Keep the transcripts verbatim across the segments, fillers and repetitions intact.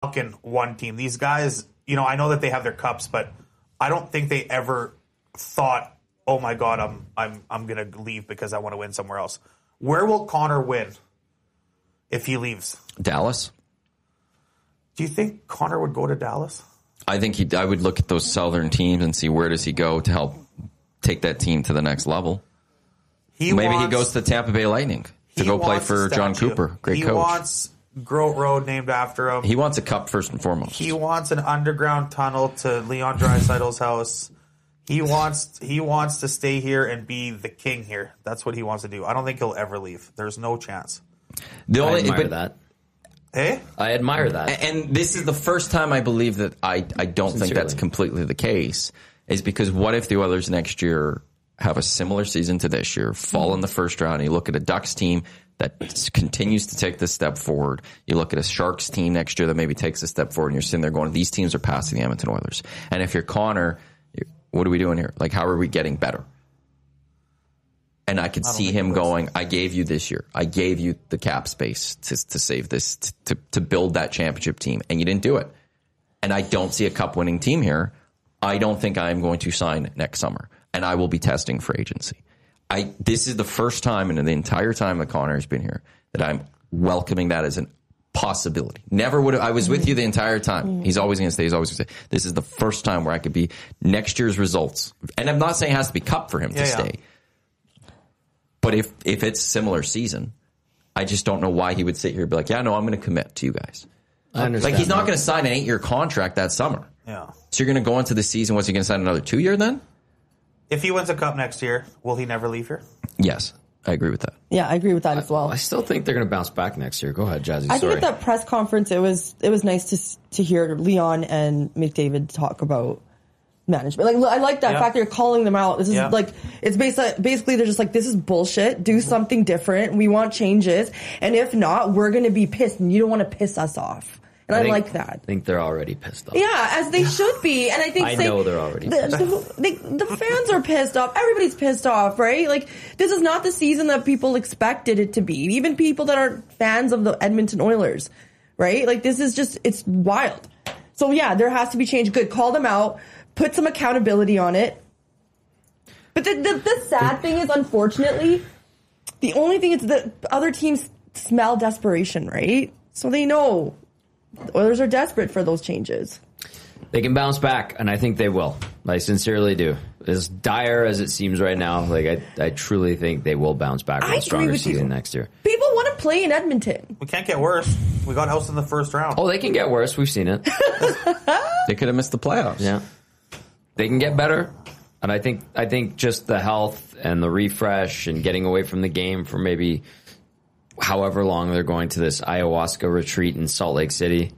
fucking one team. These guys, you know, I know that they have their cups, but I don't think they ever thought, oh my God, I'm I'm I'm gonna leave because I want to win somewhere else. Where will Connor win if he leaves? Dallas. Do you think Connor would go to Dallas? I think he. I would look at those southern teams and see where does he go to help take that team to the next level. He Maybe wants, he goes to the Tampa Bay Lightning to go play for John Cooper. Great he coach. He wants Groat Road named after him. He wants a cup first and foremost. He wants an underground tunnel to Leon Draisaitl's house. He wants he wants to stay here and be the king here. That's what he wants to do. I don't think he'll ever leave. There's no chance. The only, I admire but, that. Hey? I admire that. And this is the first time I believe that I, I don't Sincerely. think that's completely the case, is because what if the Oilers next year have a similar season to this year, fall in the first round, and you look at a Ducks team that continues to take this step forward. You look at a Sharks team next year that maybe takes a step forward, and you're sitting there going, these teams are passing the Edmonton Oilers. And if you're Connor, what are we doing here? Like, how are we getting better? And I could I see him going, I gave you this year. I gave you the cap space to, to save this, to, to build that championship team, and you didn't do it. And I don't see a cup-winning team here. I don't think I'm going to sign next summer, and I will be testing for agency. I This is the first time in the entire time that Connor has been here that I'm welcoming that as a possibility. Never would have. I was with you the entire time. He's always going to stay. He's always going to stay. This is the first time where I could be next year's results. And I'm not saying it has to be cup for him yeah, to yeah. stay. But if, if it's a similar season, I just don't know why he would sit here and be like, yeah, no, I'm going to commit to you guys. I understand. Like, he's not that. going to sign an eight-year contract that summer. Yeah. So you're going to go into the season, what's he going to sign another two-year then? If he wins a cup next year, will he never leave here? Yes, I agree with that. Yeah, I agree with that I, as well. I still think they're going to bounce back next year. Go ahead, Jazzy. I Sorry. think at that press conference, it was it was nice to to hear Leon and McDavid talk about management. Like, I like that yeah. fact that you're calling them out. This is yeah. like, it's basically, basically they're just like, this is bullshit. Do something different. We want changes. And if not, we're going to be pissed, and you don't want to piss us off. And I, I think, like that. I think they're already pissed off. Yeah, as they should be. And I think I say, know they're already the, pissed off. The, the, the fans are pissed off. Everybody's pissed off, right? Like, this is not the season that people expected it to be. Even people that aren't fans of the Edmonton Oilers, right? Like, this is just, it's wild. So yeah, there has to be change. Good. Call them out. Put some accountability on it. But the, the, the sad thing is, unfortunately, the only thing is that other teams smell desperation, right? So they know the Oilers are desperate for those changes. They can bounce back, and I think they will. I sincerely do. As dire as it seems right now, like I, I truly think they will bounce back with I a stronger with season you. next year. People want to play in Edmonton. We can't get worse. We got housed in the first round. Oh, they can get worse. We've seen it. They could have missed the playoffs. Yeah. They can get better, and I think I think just the health and the refresh and getting away from the game for maybe however long they're going to this ayahuasca retreat in Salt Lake City.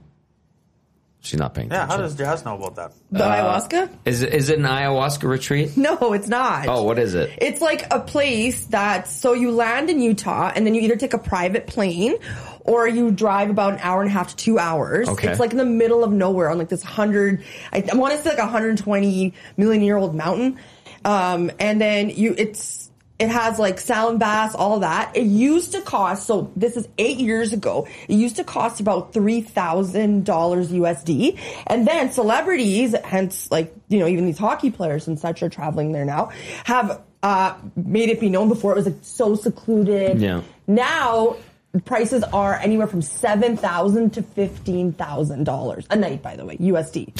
She's not paying Yeah, attention. how does Jazz know about that? The Uh, ayahuasca? Is it, is it an ayahuasca retreat? No, it's not. Oh, what is it? It's like a place that, so you land in Utah and then you either take a private plane or you drive about an hour and a half to two hours. Okay. It's like in the middle of nowhere on like this hundred, I, I want to say like a one hundred twenty million year old mountain. Um, and then you, it's, it has like sound baths, all that. It used to cost, so this is eight years ago, it used to cost about three thousand dollars U S D. And then celebrities, hence like, you know, even these hockey players and such are traveling there now, have uh, made it be known before it was like so secluded. Yeah. Now, prices are anywhere from seven thousand dollars to fifteen thousand dollars a night, by the way, U S D.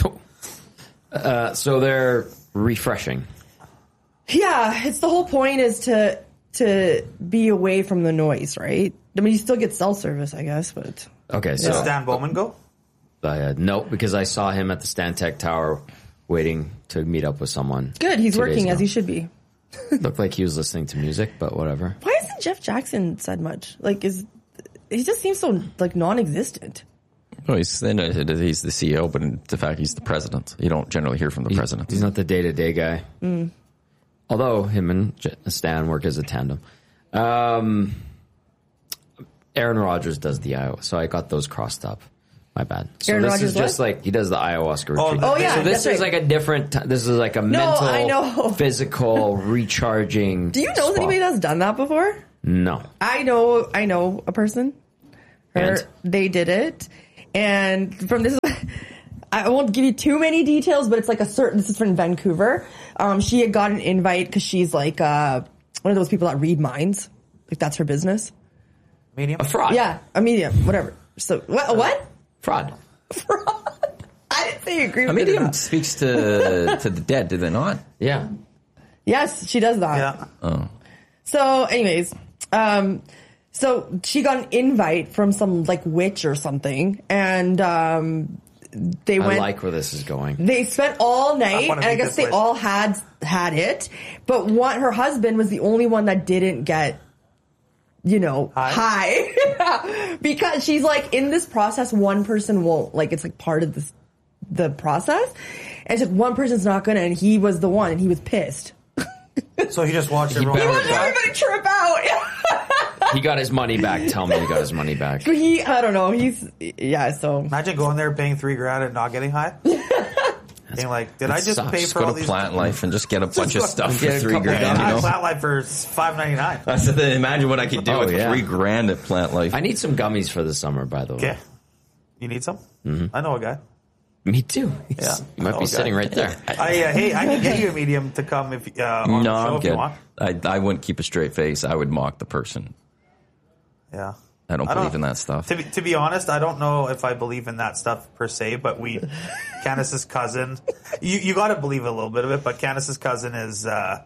Uh, so they're refreshing. Yeah, it's the whole point is to to be away from the noise, right? I mean, you still get cell service, I guess, but Okay, so Does Stan Bowman go? I, uh, no, because I saw him at the Stantec Tower waiting to meet up with someone. good. He's two days working ago. as he should be. Looked like he was listening to music, but whatever. Why hasn't Jeff Jackson said much? Like, is he just seems so like non-existent? No, he's, he's the C E O, but in the fact he's the president. You don't generally hear from the He- president. He's not the day-to-day guy. Mm. Although him and J- Stan work as a tandem. Um, Aaron Rodgers does the Iowa, so I got those crossed up. My bad. So Aaron this Rodgers is just what? like he does the ayahuasca Oh, retreat. Oh, yeah, So this that's is right. like a different. T- this is like a mental, I know. physical, recharging. Do you know spot. anybody that's done that before? No. I know. I know a person. Her, And? they did it, And from this, I won't give you too many details, but it's like a certain, this is from Vancouver. Um, she had got an invite because she's like uh, one of those people that read minds. Like that's her business. Medium? A fraud. Yeah, a medium, whatever. So, what? what? Fraud. Fraud. I didn't say you agree A with it. medium speaks to to the dead, do they not? Yeah. Yes, she does that. Yeah. Oh. So, anyways, um, so she got an invite from some like witch or something, and um, they I went. like where this is going. They spent all night, wanna and I be guess this they place. all had had it, but one, her husband was the only one that didn't get, you know, high, high. Because she's like, in this process, one person won't, like, it's like part of this, the process, and she's like, one person's not gonna, and he was the one, and he was pissed. So he just watched everyone. better- He watched Yeah. everybody trip out. He got his money back. Tell me he got his money back. he, I don't know, he's, yeah, so. Imagine going there paying three grand and not getting high. Being like, did I just sucks. pay Just for go all to these? Plant Life and just get a bunch of go- stuff for get a three couple grand. You I know? Plant Life for five ninety nine. I said, imagine what I could do Oh, with yeah. three grand at Plant Life. I need some gummies for the summer, by the way. Okay, you need some? I know a guy. Me too. Yeah, You might I know be a sitting guy. right there. I uh, hey, I can get you a medium to come if uh, on no, the show I'm if you good. want. I, I wouldn't keep a straight face. I would mock the person. Yeah. I don't I believe don't- in that stuff. To be, to be honest, I don't know if I believe in that stuff per se, but we, Candace's cousin, you, you got to believe a little bit of it, but Candace's cousin is, uh,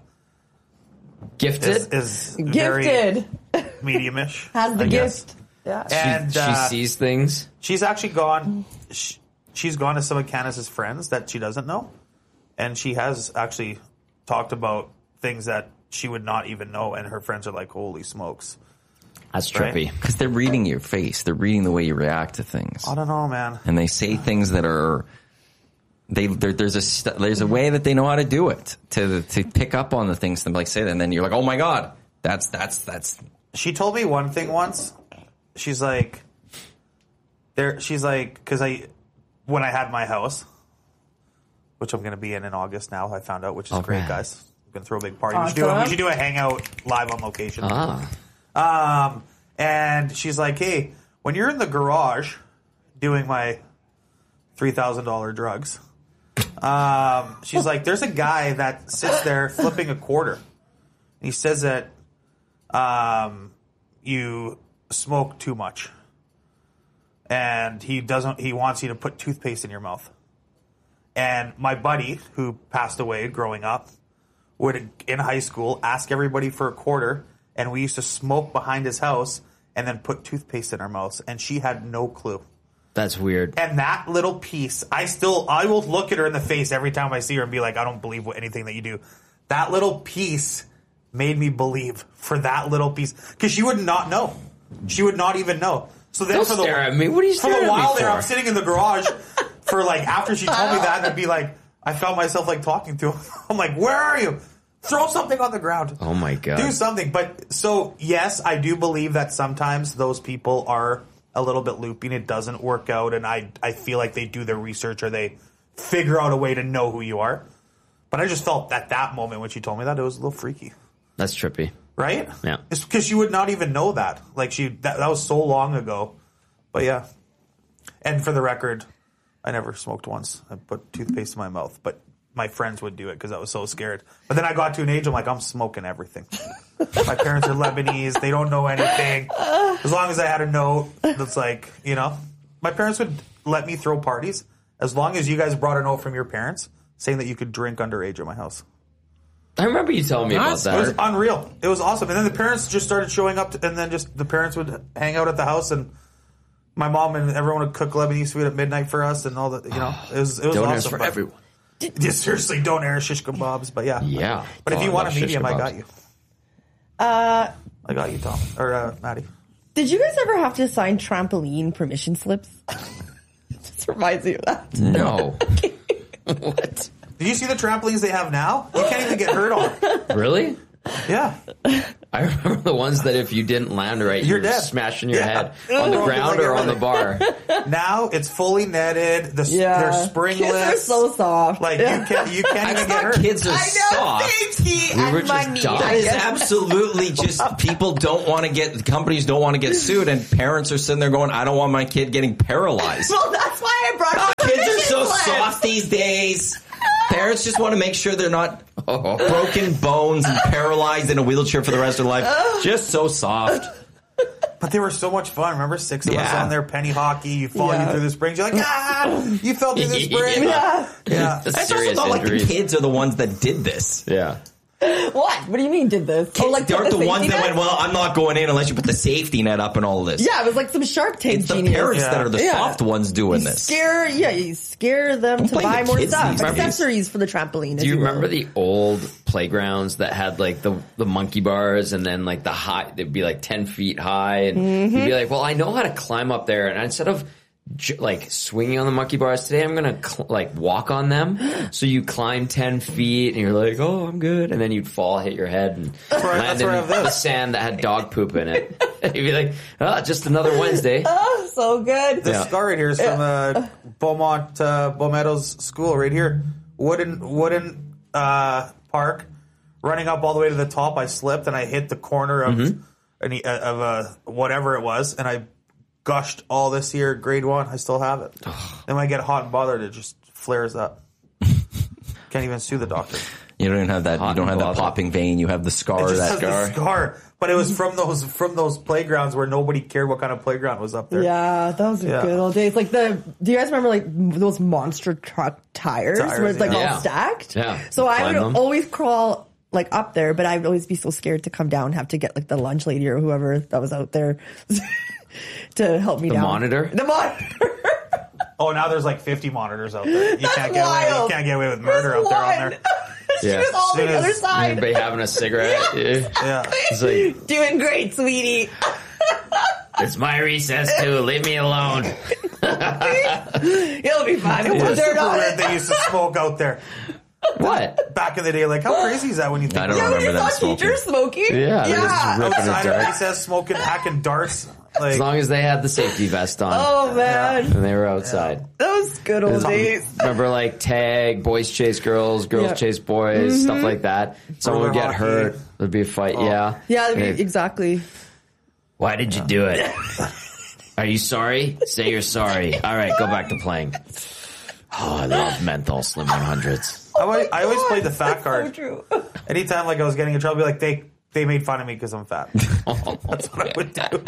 Gifted. is, is very Gifted. mediumish. Has the I guess. gift. Yeah. she, And she uh, sees things. she's actually gone, sh she's gone to some of Candace's friends that she doesn't know. And she has actually talked about things that she would not even know. And her friends are like, holy smokes. That's right. trippy. Because they're reading your face. They're reading the way you react to things. I don't know, man. And they say things that are... They there, there's a st- there's a way that they know how to do it to to pick up on the things and like say that, and then you're like, oh my god, that's that's that's She told me one thing once. She's like, there. She's like, because I, when I had my house, which I'm going to be in in August now, I found out, which is Oh, great, man. guys. I'm going to throw a big party. We should, do a, we Awesome. should do a hangout live on location. Ah. Um, and she's like, hey, when you're in the garage doing my three thousand dollar drugs, um, she's like, there's a guy that sits there flipping a quarter. He says that um, you smoke too much, and he doesn't. He wants you to put toothpaste in your mouth. And my buddy, who passed away growing up, would in high school ask everybody for a quarter, and we used to smoke behind his house and then put toothpaste in our mouths. And she had no clue. That's weird. And that little piece, I still, I will look at her in the face every time I see her and be like, I don't believe what, anything that you do. That little piece made me believe for that little piece. Because she would not know. She would not even know. So then Don't for the, stare at me. What are you for staring a at me while there, for? I'm sitting in the garage for like, after she told me that, and I'd be like, I felt myself like talking to him. I'm like, where are you? Throw something on the ground. Oh my god. Do something. But so, yes, I do believe that sometimes those people are a little bit loopy and it doesn't work out. And I, I feel like they do their research or they figure out a way to know who you are. But I just felt at that moment when she told me that, it was a little freaky. That's trippy. Right? Yeah. It's because she would not even know that. Like, she, that, that was so long ago. But yeah. And for the record, I never smoked once. I put toothpaste in my mouth. But my friends would do it because I was so scared. But then I got to an age, I'm like, I'm smoking everything. My parents are Lebanese. They don't know anything. As long as I had a note that's like, you know, my parents would let me throw parties as long as you guys brought a note from your parents saying that you could drink underage at my house. I remember you telling me about That's It was that. unreal. It was awesome. And then the parents just started showing up, to, and then just the parents would hang out at the house, and my mom and everyone would cook Lebanese food at midnight for us, and all that. You know, it was it was Donors awesome. for but- everyone. Yeah, seriously, don't air shish kebabs, but yeah, Yeah. But if Oh, you I want a love shish medium, I kebabs. got you. Uh, I got you, Tom or uh, Maddie. did you guys ever have to sign trampoline permission slips? Just reminds me of that. No. What? Did you see the trampolines they have now? You can't even get hurt on them. Really? Yeah, I I remember the ones that if you didn't land right, You're you're dead. smashing your Yeah. head on the Broken ground like or on the everything. bar. Now it's fully netted. The, Yeah. They're springless. Kids are so soft. Like, you can't, you can't even get hurt. Kids are I know, soft. safety We and were just money. dumb. That I is guess. absolutely just people don't want to get companies don't want to get sued, and parents are sitting there going, "I don't want my kid getting paralyzed." Well, that's why I brought up the Kids are vision so clips. soft these days. Parents just want to make sure they're not broken bones and paralyzed in a wheelchair for the rest of their life. Just so soft. But they were so much fun. Remember, six of us Yeah. on there, penny hockey. You fall Yeah. you through the springs. You're like, ah, you fell through the spring. Yeah. Yeah. That's It's also serious not like the injuries. kids are the ones that did this. Yeah. What? What do you mean did this? Oh, like They're put the, the ones safety that net? went, well, I'm not going in unless you put the safety net up and all of this. Yeah, it was like some Shark Tank It's the genius. parents Yeah. that are the Yeah. soft ones doing You this. Scare, yeah, you scare them Don't to blame buy the more kids stuff, these days. accessories for the trampoline. Do you remember the old playgrounds that had like the the monkey bars and then like the high? They'd be like ten feet high, and Mm-hmm. you'd be like, "Well, I know how to climb up there." And instead of j- like swinging on the monkey bars today, I'm gonna cl- like walk on them. So you climb ten feet, and you're like, "Oh, I'm good," and then you'd fall, hit your head, and where- land that's in where I have the this. sand that had dog poop in it. You'd be like, "Oh, just another Wednesday." Oh, so good. This Yeah. scar right here is from uh, Beaumont, uh, Beaumeadows School right here. Wooden, wooden uh, park. Running up all the way to the top, I slipped and I hit the corner of Mm-hmm. any uh, of uh, whatever it was, and I gushed all this here. Grade one, I still have it. Then when I get hot and bothered, it just flares up. Can't even sue the doctor. You don't even have that. Hot You don't have and that bothered. popping vein. You have the scar. It just That has the scar, but it was from those from those playgrounds where nobody cared what kind of playground was up there. Yeah, those are Yeah. good old days. Like the, do you guys remember like those monster truck tires, Tires, where it's like yeah. all stacked? Yeah. So I Climb would them. always crawl like up there, but I'd always be so scared to come down, have to get like the lunch lady or whoever that was out there to help me The down. monitor? The monitor. Oh, now there's like fifty monitors out there. You That's can't get away. You wild. can't get away with murder There's out there one. on there. She Yeah. was all on Soon the as other side. Anybody having a cigarette? Yeah. Yeah. It's like, Doing great, sweetie. it's my recess too. Leave me alone. He'll be fine. It Put was dirt super on weird it. they used to smoke out there What? back in the day. Like, how crazy is that when you think I don't Yeah, when remember you them saw smoking. teachers smoking. Yeah, they're just yeah. ripping it outside of dark. recess, smoking, hacking darts? Like, As long as they had the safety vest on Oh man, and they were outside. those good old days. Remember, like tag, boys chase girls, girls Yeah. chase boys, stuff like that. Someone would Roller get hockey. hurt. There'd be a fight. Yeah. Yeah, And it- exactly. Why did you do it? Are you sorry? Say you're sorry. All right, go back to playing. Oh, I love menthol Slim one hundreds. I always, I always played the fat That's card. So true. Anytime like I was getting in trouble, I'd be like they they made fun of me because I'm fat. That's what I would do.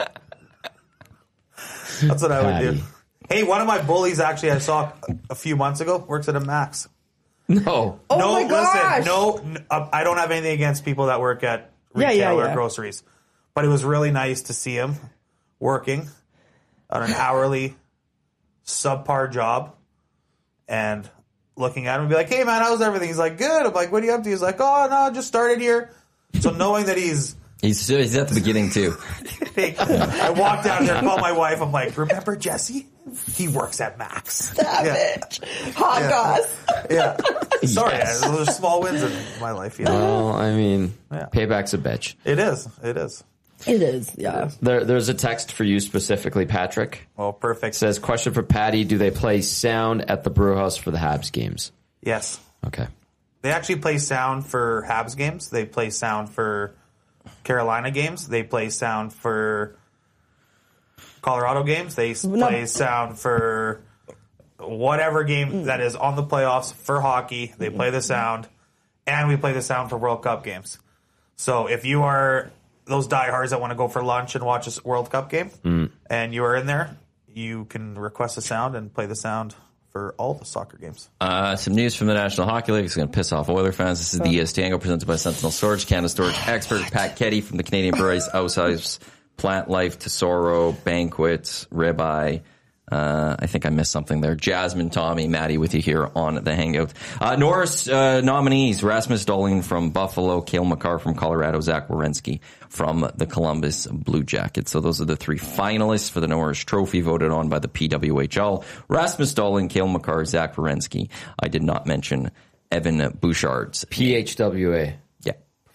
That's what I would do. Patty. Hey, one of my bullies actually I saw a few months ago works at a Max. No. Oh no, my gosh. listen, no, n- uh, I don't have anything against people that work at Yeah, retail yeah, or yeah. groceries, but it was really nice to see him working on an hourly subpar job and looking at him and be like, "Hey man, how's everything?" He's like, "Good." I'm like, "What are you up to?" He's like, "Oh no, just started here." So knowing that he's He's, he's at the beginning too. I walked down there, called my wife. I'm like, "Remember Jesse? He works at Max." Stop yeah. it. Hot Yeah. goss. Yeah. Sorry, Yes. those are small wins in my life. You know? Well, I mean, Yeah. payback's a bitch. It is. It is. It is, yeah. There, there's a text for you specifically, Patrick. Well, perfect. It says, question for Patty, do they play sound at the Brewhouse for the Habs games? Yes. Okay. They actually play sound for Habs games. They play sound for Carolina games. They play sound for Colorado games. They s- No. play sound for whatever game that is on the playoffs for hockey. They play the sound. And we play the sound for World Cup games. So if you are those diehards that want to go for lunch and watch a s- World Cup game and you are in there, you can request a sound and play the sound for all the soccer games. Uh, some news from the National Hockey League. It's going to piss off Oiler fans. This is the E S Tango presented by Sentinel Storage, Canada Storage expert Pat Ketty from the Canadian Breweries Outhouse, Plant Life, Tesoro, Banquets, Ribeye. Uh, I think I missed something there. Jasmine, Tommy, Maddie with you here on the Hangout. Uh, Norris uh, nominees, Rasmus Dahlin from Buffalo, Cale Makar from Colorado, Zach Werenski from the Columbus Blue Jackets. So those are the three finalists for the Norris Trophy voted on by the P W H L. Rasmus Dahlin, Cale Makar, Zach Werenski. I did not mention Evan Bouchard's. P H W A. Yeah.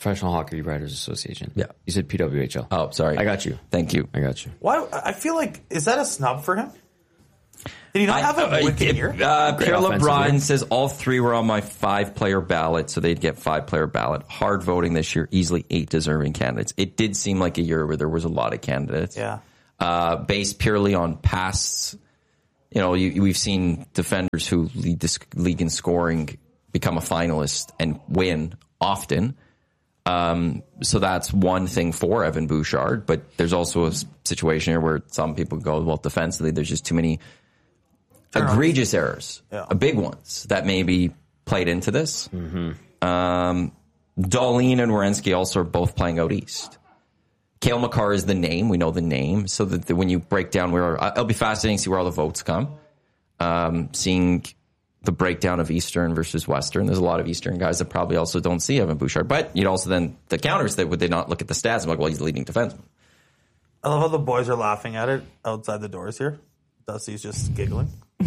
Professional Hockey Writers Association. Yeah. You said P W H L. Oh, sorry. I got you. Thank you. I got you. Why? I feel like, is that a snub for him? Did he not have a I- wicked uh, year? Uh, Great Pierre offensive LeBrun year. says all three were on my five-player ballot, so they'd get five-player ballot. Hard voting this year, easily eight deserving candidates. It did seem like a year where there was a lot of candidates. Yeah. Uh, based purely on past, you know, you, we've seen defenders who lead this league in scoring become a finalist and win often. Um, so that's one thing for Evan Bouchard, but there's also a s- situation here where some people go, well, defensively, there's just too many egregious errors, Yeah. uh, big ones that maybe played into this. Mm-hmm. Um, Dahlin and Werenski also are both playing out east. Cale Makar is the name. We know the name. So that the, when you break down where, uh, it'll be fascinating to see where all the votes come. Um, seeing the breakdown of Eastern versus Western. There's a lot of Eastern guys that probably also don't see Evan Bouchard. But you'd also then, the counters that would they not look at the stats and be like, well, he's the leading defenseman. I love how the boys are laughing at it outside the doors here. Dusty's just giggling.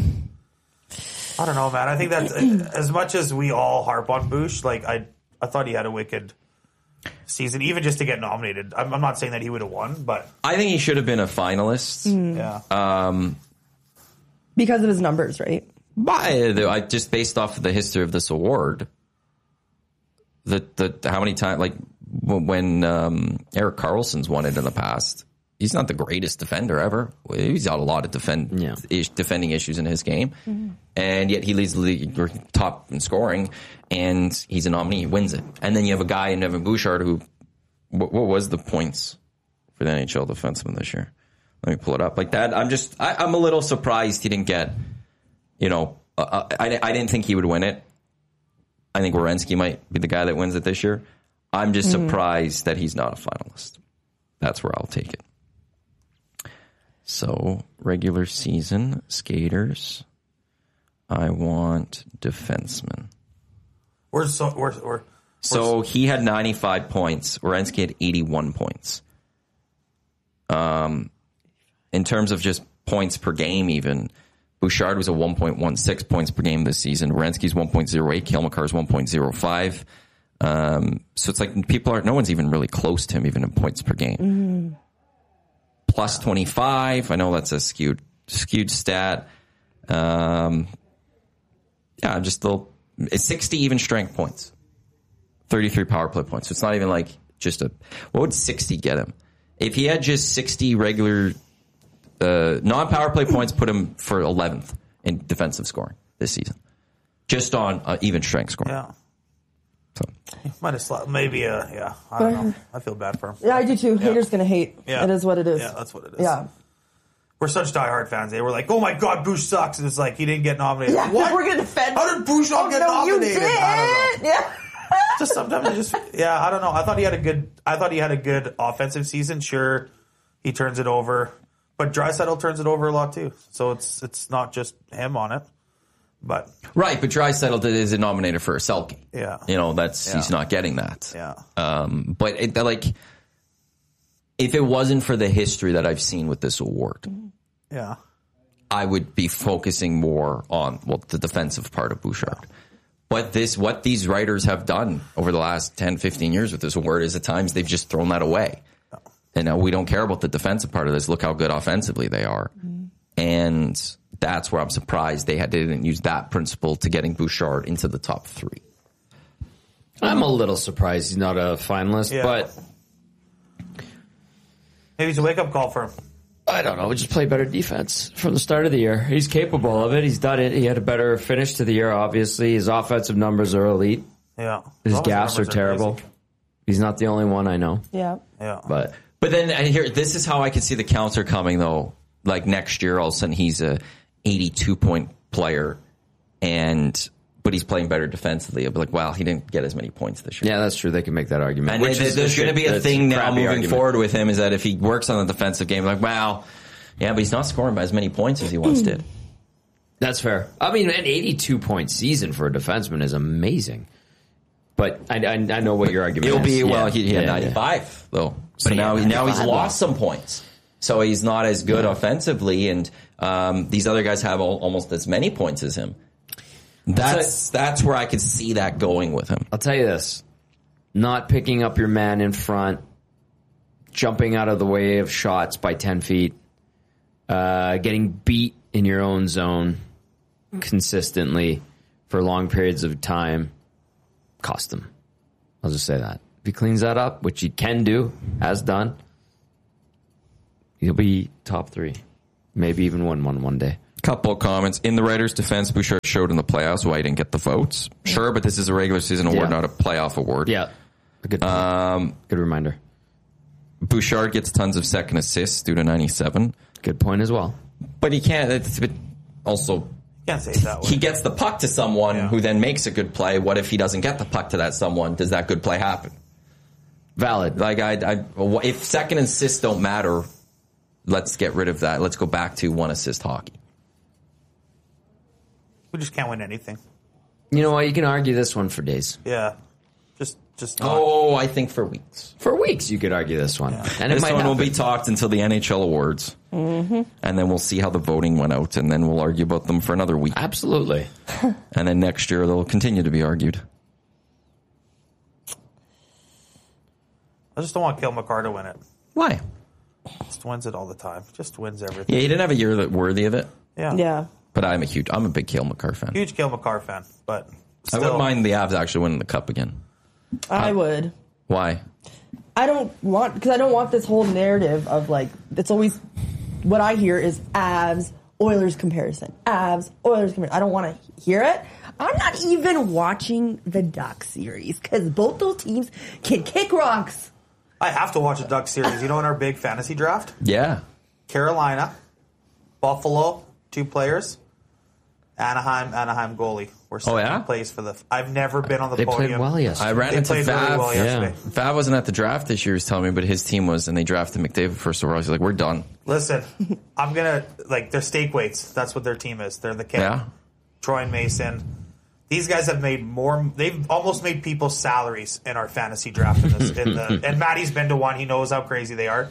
I don't know, man. I think that's as much as we all harp on Bouch. Like I, I thought he had a wicked season, even just to get nominated. I'm, I'm not saying that he would have won, but I think he should have been a finalist. yeah, Um, Because of his numbers, right? by the, I just based off of the history of this award, the the how many times like when um, Erik Karlsson's won it in the past. He's not the greatest defender ever. He's got a lot of defend Yeah. ish, defending issues in his game, mm-hmm. and yet he leads the league or top in scoring, and he's a nominee. He wins it, and then you have a guy in Evan Bouchard who, what, what was the points for the N H L defenseman this year? Let me pull it up like that. I'm just, I, I'm a little surprised he didn't get. You know, uh, I I didn't think he would win it. I think Werenski might be the guy that wins it this year. I'm just mm-hmm. surprised that he's not a finalist. That's where I'll take it. So, regular season skaters. I want defensemen. we're so we're we're. So he had ninety-five points. Werenski had eighty-one points. Um, in terms of just points per game, even Bouchard was a one point one six points per game this season. Werenski's one point oh eight. Cale Makar's one point oh five. Um, so it's like people aren't. No one's even really close to him, even in points per game. Mm-hmm. Plus twenty-five. I know that's a skewed skewed stat. Um, yeah, just the sixty even strength points, thirty-three power play points. So it's not even like just a. What would sixty get him? If he had just sixty regular uh, non-power play points, put him for eleventh in defensive scoring this season, just on uh, even strength scoring. Yeah. So. He might have slept. Maybe, uh, yeah. I don't know. I feel bad for him. Yeah, I do too. Yeah. Haters gonna hate. Yeah. It is what it is. Yeah, that's what it is. Yeah. We're such diehard fans. They were like, "Oh my God, Bouch sucks," and it's like he didn't get nominated. Yeah, What? we're gonna defend. How did Bouch not Oh, get no, you nominated? I don't know. did. Yeah. Just sometimes I just yeah, I don't know. I thought he had a good. I thought he had a good offensive season. Sure, he turns it over, but Draisaitl turns it over a lot too. So it's it's not just him on it, but Right, but Draisaitl is a nominator for a Selke. Yeah. You know, that's Yeah. he's not getting that. yeah, Um, but it, like, if it wasn't for the history that I've seen with this award, yeah, I would be focusing more on, well, the defensive part of Bouchard. But this, what these writers have done over the last ten, fifteen years with this award is at times they've just thrown that away. And now we don't care about the defensive part of this. Look how good offensively they are. Mm. And that's where I'm surprised they had they didn't use that principle to getting Bouchard into the top three. I'm a little surprised he's not a finalist, Yeah. but maybe it's a wake up call for him. I don't know. We just play better defense from the start of the year. He's capable of it. He's done it. He had a better finish to the year, obviously. His offensive numbers are elite. Yeah, His Those gaffes are numbers terrible. crazy. He's not the only one I know. Yeah. Yeah, But But then I hear this is how I could see the counter coming though. Like next year, all of a sudden he's a eighty-two point player, and but he's playing better defensively. I'll be like, wow, he didn't get as many points this year. yeah, that's true. They can make that argument. And Which there- is there's going to be a that's thing now crappy moving argument. forward with him is that if he works on the defensive game, like, wow, yeah, but he's not scoring by as many points as he once did. That's fair. I mean, an eighty-two point season for a defenseman is amazing. But I, I, I know what your argument It'll is. be, well, Yeah. he, he had Yeah, ninety-five, though. So But he now, had now he's ninety-five, lost some points. So he's not as good offensively, and um, these other guys have al- almost as many points as him. That's that's where I could see that going with him. I'll tell you this. not picking up your man in front, jumping out of the way of shots by ten feet, uh, getting beat in your own zone consistently for long periods of time, cost him. I'll just say that. If he cleans that up, which he can do, has done, he'll be top three. Maybe even win one one day. Couple of comments. In the Raiders' defense, Bouchard showed in the playoffs why he didn't get the votes. Sure, but this is a regular season award, Yeah. not a playoff award. Yeah. A good, Um, good reminder. Bouchard gets tons of second assists due to ninety-seven. Good point as well. But he can't. It's, but also, Can't say it that way. he gets the puck to someone Yeah. who then makes a good play. What if he doesn't get the puck to that someone? Does that good play happen? Valid. Like, I, I, if second assists don't matter, let's get rid of that. Let's go back to one assist hockey. We just can't win anything. You know what? You can argue this one for days. Yeah. Just, just. Not. Oh, I think for weeks. For weeks, you could argue this one. And it This might one will happen. be talked until the N H L awards. Mm-hmm. And then we'll see how the voting went out, and then we'll argue about them for another week. Absolutely. And then next year, they'll continue to be argued. I just don't want Cale Makar to win it. Why? Just wins it all the time. Just wins everything. Yeah, he didn't have a year that worthy of it. Yeah. Yeah. But I'm a huge, I'm a big Cale Makar fan. Huge Cale Makar fan, but still. I wouldn't mind the Avs actually winning the cup again. I would. Why? I don't want, because I don't want this whole narrative of like, it's always, what I hear is Avs, Oilers comparison. Avs, Oilers comparison. I don't want to hear it. I'm not even watching the Ducks series because both those teams can kick rocks. I have to watch a Ducks series. You know, in our big fantasy draft, Yeah. Carolina, Buffalo, two players, Anaheim, Anaheim goalie. We're Oh, yeah? second place for the. I've never been on the They podium. played well yesterday. I ran They into played really Vav. well yesterday. Vav wasn't at the draft this year, he was telling me, but his team was, and they drafted McDavid first overall. He's like, we're done. Listen, I'm gonna like they're stake weights. That's what their team is. They're the king. Yeah. Troy and Mason. These guys have made more. They've almost made people's salaries in our fantasy draft. In this, in the, and Matty's been to one. He knows how crazy they are.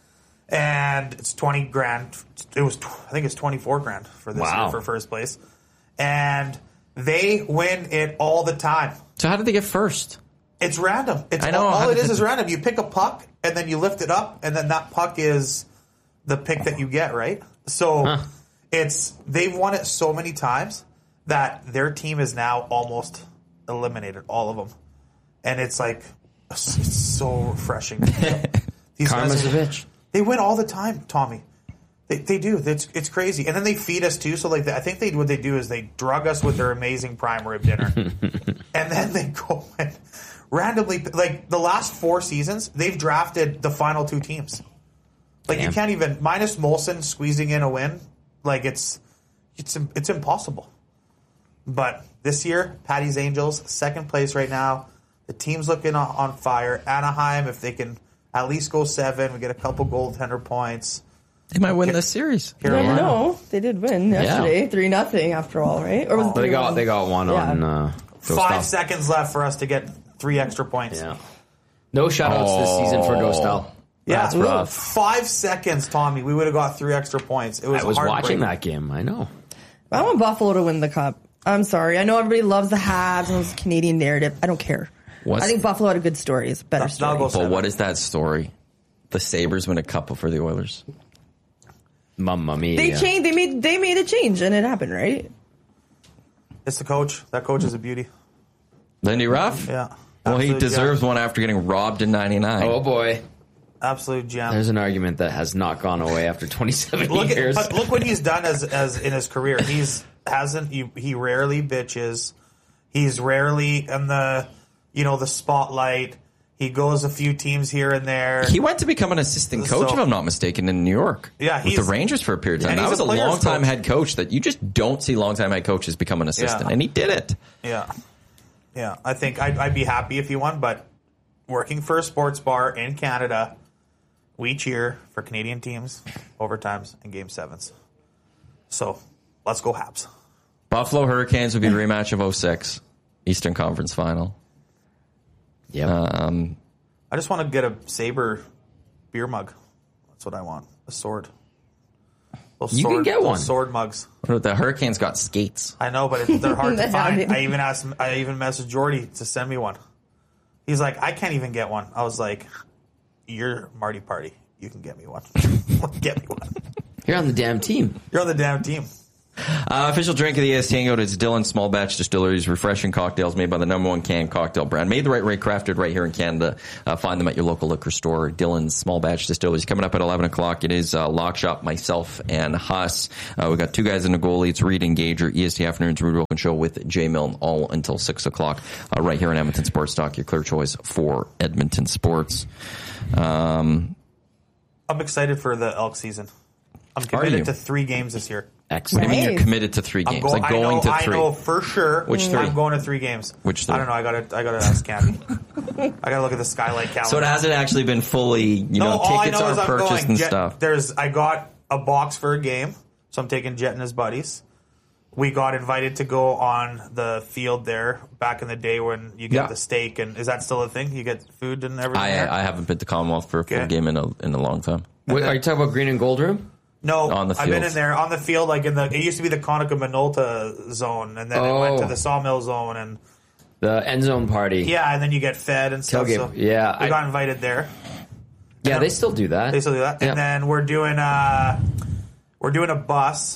And it's twenty grand. It was, I think it's twenty-four grand for this Wow. year for first place. And they win it all the time. So how did they get first? It's random. It's I know. all, all How it did is they- is random. You pick a puck and then you lift it up, and then that puck is the pick that you get, right? So Huh. it's they've won it so many times that their team is now almost eliminated, all of them, and it's like it's, it's so refreshing. These Karma's guys a are- bitch. They win all the time, Tommy. They, they do. It's it's crazy, and then they feed us too. So like, I think they what they do is they drug us with their amazing prime rib dinner, and then they go and randomly like the last four seasons they've drafted the final two teams. Like Damn. you can't even minus Molson squeezing in a win. Like it's it's it's impossible. But this year, Patty's Angels second place right now. The team's looking on, on fire. Anaheim, if they can at least go seven, we get a couple goaltender points. They might win this series. I Carolina. know. They did win yesterday. three nothing after all, right? Or was it They three got one? they got one Yeah. on uh, Go Five Style. seconds left for us to get three extra points. Yeah. No shoutouts this season for Go Style. Yeah, That's rough. Five seconds, Tommy. We would have got three extra points. It was I was heartbreaking. watching that game. I know. I want Buffalo to win the cup. I'm sorry. I know everybody loves the Habs and this Canadian narrative. I don't care. What's- I think Buffalo had a good story. It's a better That'll- that'll story. go seven. Well, what is that story? The Sabres win a cup for the Oilers. Mamma mia. They changed. They made. They made a change, and it happened, right? It's the coach. That coach is a beauty. Lindy Ruff? Yeah. Well, he Absolute deserves gem. one after getting robbed in ninety-nine. Oh boy. Absolute gem. There's an argument that has not gone away after twenty-seven look years. at, but look what he's done as as in his career. He's hasn't he, he rarely bitches. He's rarely in the you know the spotlight. He goes a few teams here and there. He went to become an assistant coach, So- if I'm not mistaken, in New York. Yeah, with he's- the Rangers for a period of time. and That he's was a a player's long-time coach. head coach that you just don't see long-time head coaches become an assistant, Yeah. and he did it. Yeah, yeah. I think I'd, I'd be happy if he won, but working for a sports bar in Canada, we cheer for Canadian teams, overtimes, and game sevens. So let's go Habs. Buffalo Hurricanes would be a rematch of oh six, Eastern Conference Final. Yep. Um, I just want to get a Sabre beer mug. That's what I want. A sword. Those You can sword, get those one. Sword mugs. the Hurricanes got skates. I know, but it, they're hard to They find. have it. I even asked. I even messaged Jordy to send me one. He's like, I can't even get one. I was like, you're Marty Party. You can get me one. Get me one. You're on the damn team. You're on the damn team. Uh, official drink of the E S T N Goat is Dylan Small Batch Distilleries refreshing cocktails made by the number one canned cocktail brand. Made the right way, crafted right here in Canada. Uh, find them at your local liquor store. Dylan's Small Batch Distilleries. Coming up at eleven o'clock, it is uh, Lock Shop, myself, and Huss. Uh, we got two guys in the goalie. It's Reed and Gager, E S T Afternoons, Rude Wilkins Show with Jay Milne, all until six o'clock, uh, right here in Edmonton Sports Talk, your clear choice for Edmonton sports. Um, I'm excited for the Elk season. I'm you? committed to three games this year. Excellent. what do you mean you're Nice. committed to three I'm games? go- like going I know, to I three? know for sure. Which three? I'm going to three games. Which three? I don't know. I gotta, I gotta ask Cammy. I gotta look at the Skylight calendar. So it hasn't actually been fully, you no, know, all I tickets know are is I'm purchased going. and Jet, stuff. There's, I got a box for a game, so I'm taking Jet and his buddies. We got invited to go on the field there back in the day when you get Yeah. the steak, and is that still a thing? You get food and everything. there? I, I haven't been to Commonwealth for a full Okay. game in a, in a long time. What, are you talking about green and gold room? No, On the I've been field. in there on the field, like in the. It used to be the Conica Minolta zone, and then it went to Oh. the Sawmill zone, and The end zone party. yeah, and then you get fed and stuff. Tailgate. So Yeah, we I- got invited there. Yeah, they still do that. They still do that, Yeah. and then we're doing uh we're doing a bus,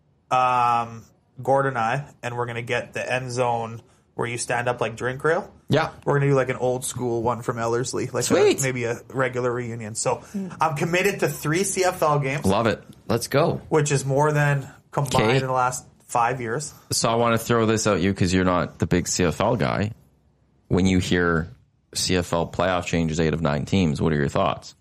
um, Gord and I, and we're gonna get the end zone where you stand up like drink rail. Yeah. We're gonna do like an old school one from Ellerslie, like Sweet. A, maybe a regular reunion. So I'm committed to three C F L games, Love it. Let's go. which is more than combined Okay. in the last five years. So I want to throw this at you because you're not the big C F L guy. When you hear C F L playoff changes, eight of nine teams, what are your thoughts?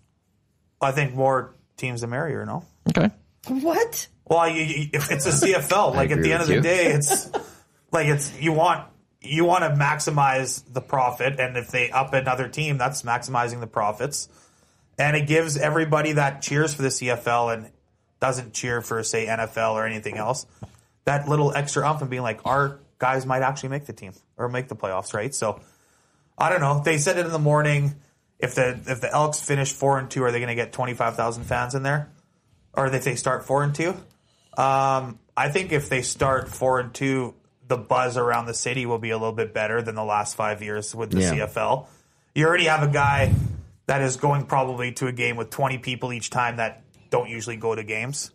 I think more teams the merrier. No. Okay. What? Well, you, you, if it's a C F L, like at agree the end of with the you. day, it's like it's you want you want to maximize the profit, and if they up another team, that's maximizing the profits, and it gives everybody that cheers for the C F L and doesn't cheer for say N F L or anything else that little extra umph and being like, our guys might actually make the team or make the playoffs, right? So I don't know. They said it in the morning. If the if the Elks finish four and two, are they going to get twenty five thousand fans in there, or if they start four and two? Um, I think if they start four and two, the buzz around the city will be a little bit better than the last five years with the Yeah. C F L. You already have a guy that is going probably to a game with twenty people each time that don't usually go to games.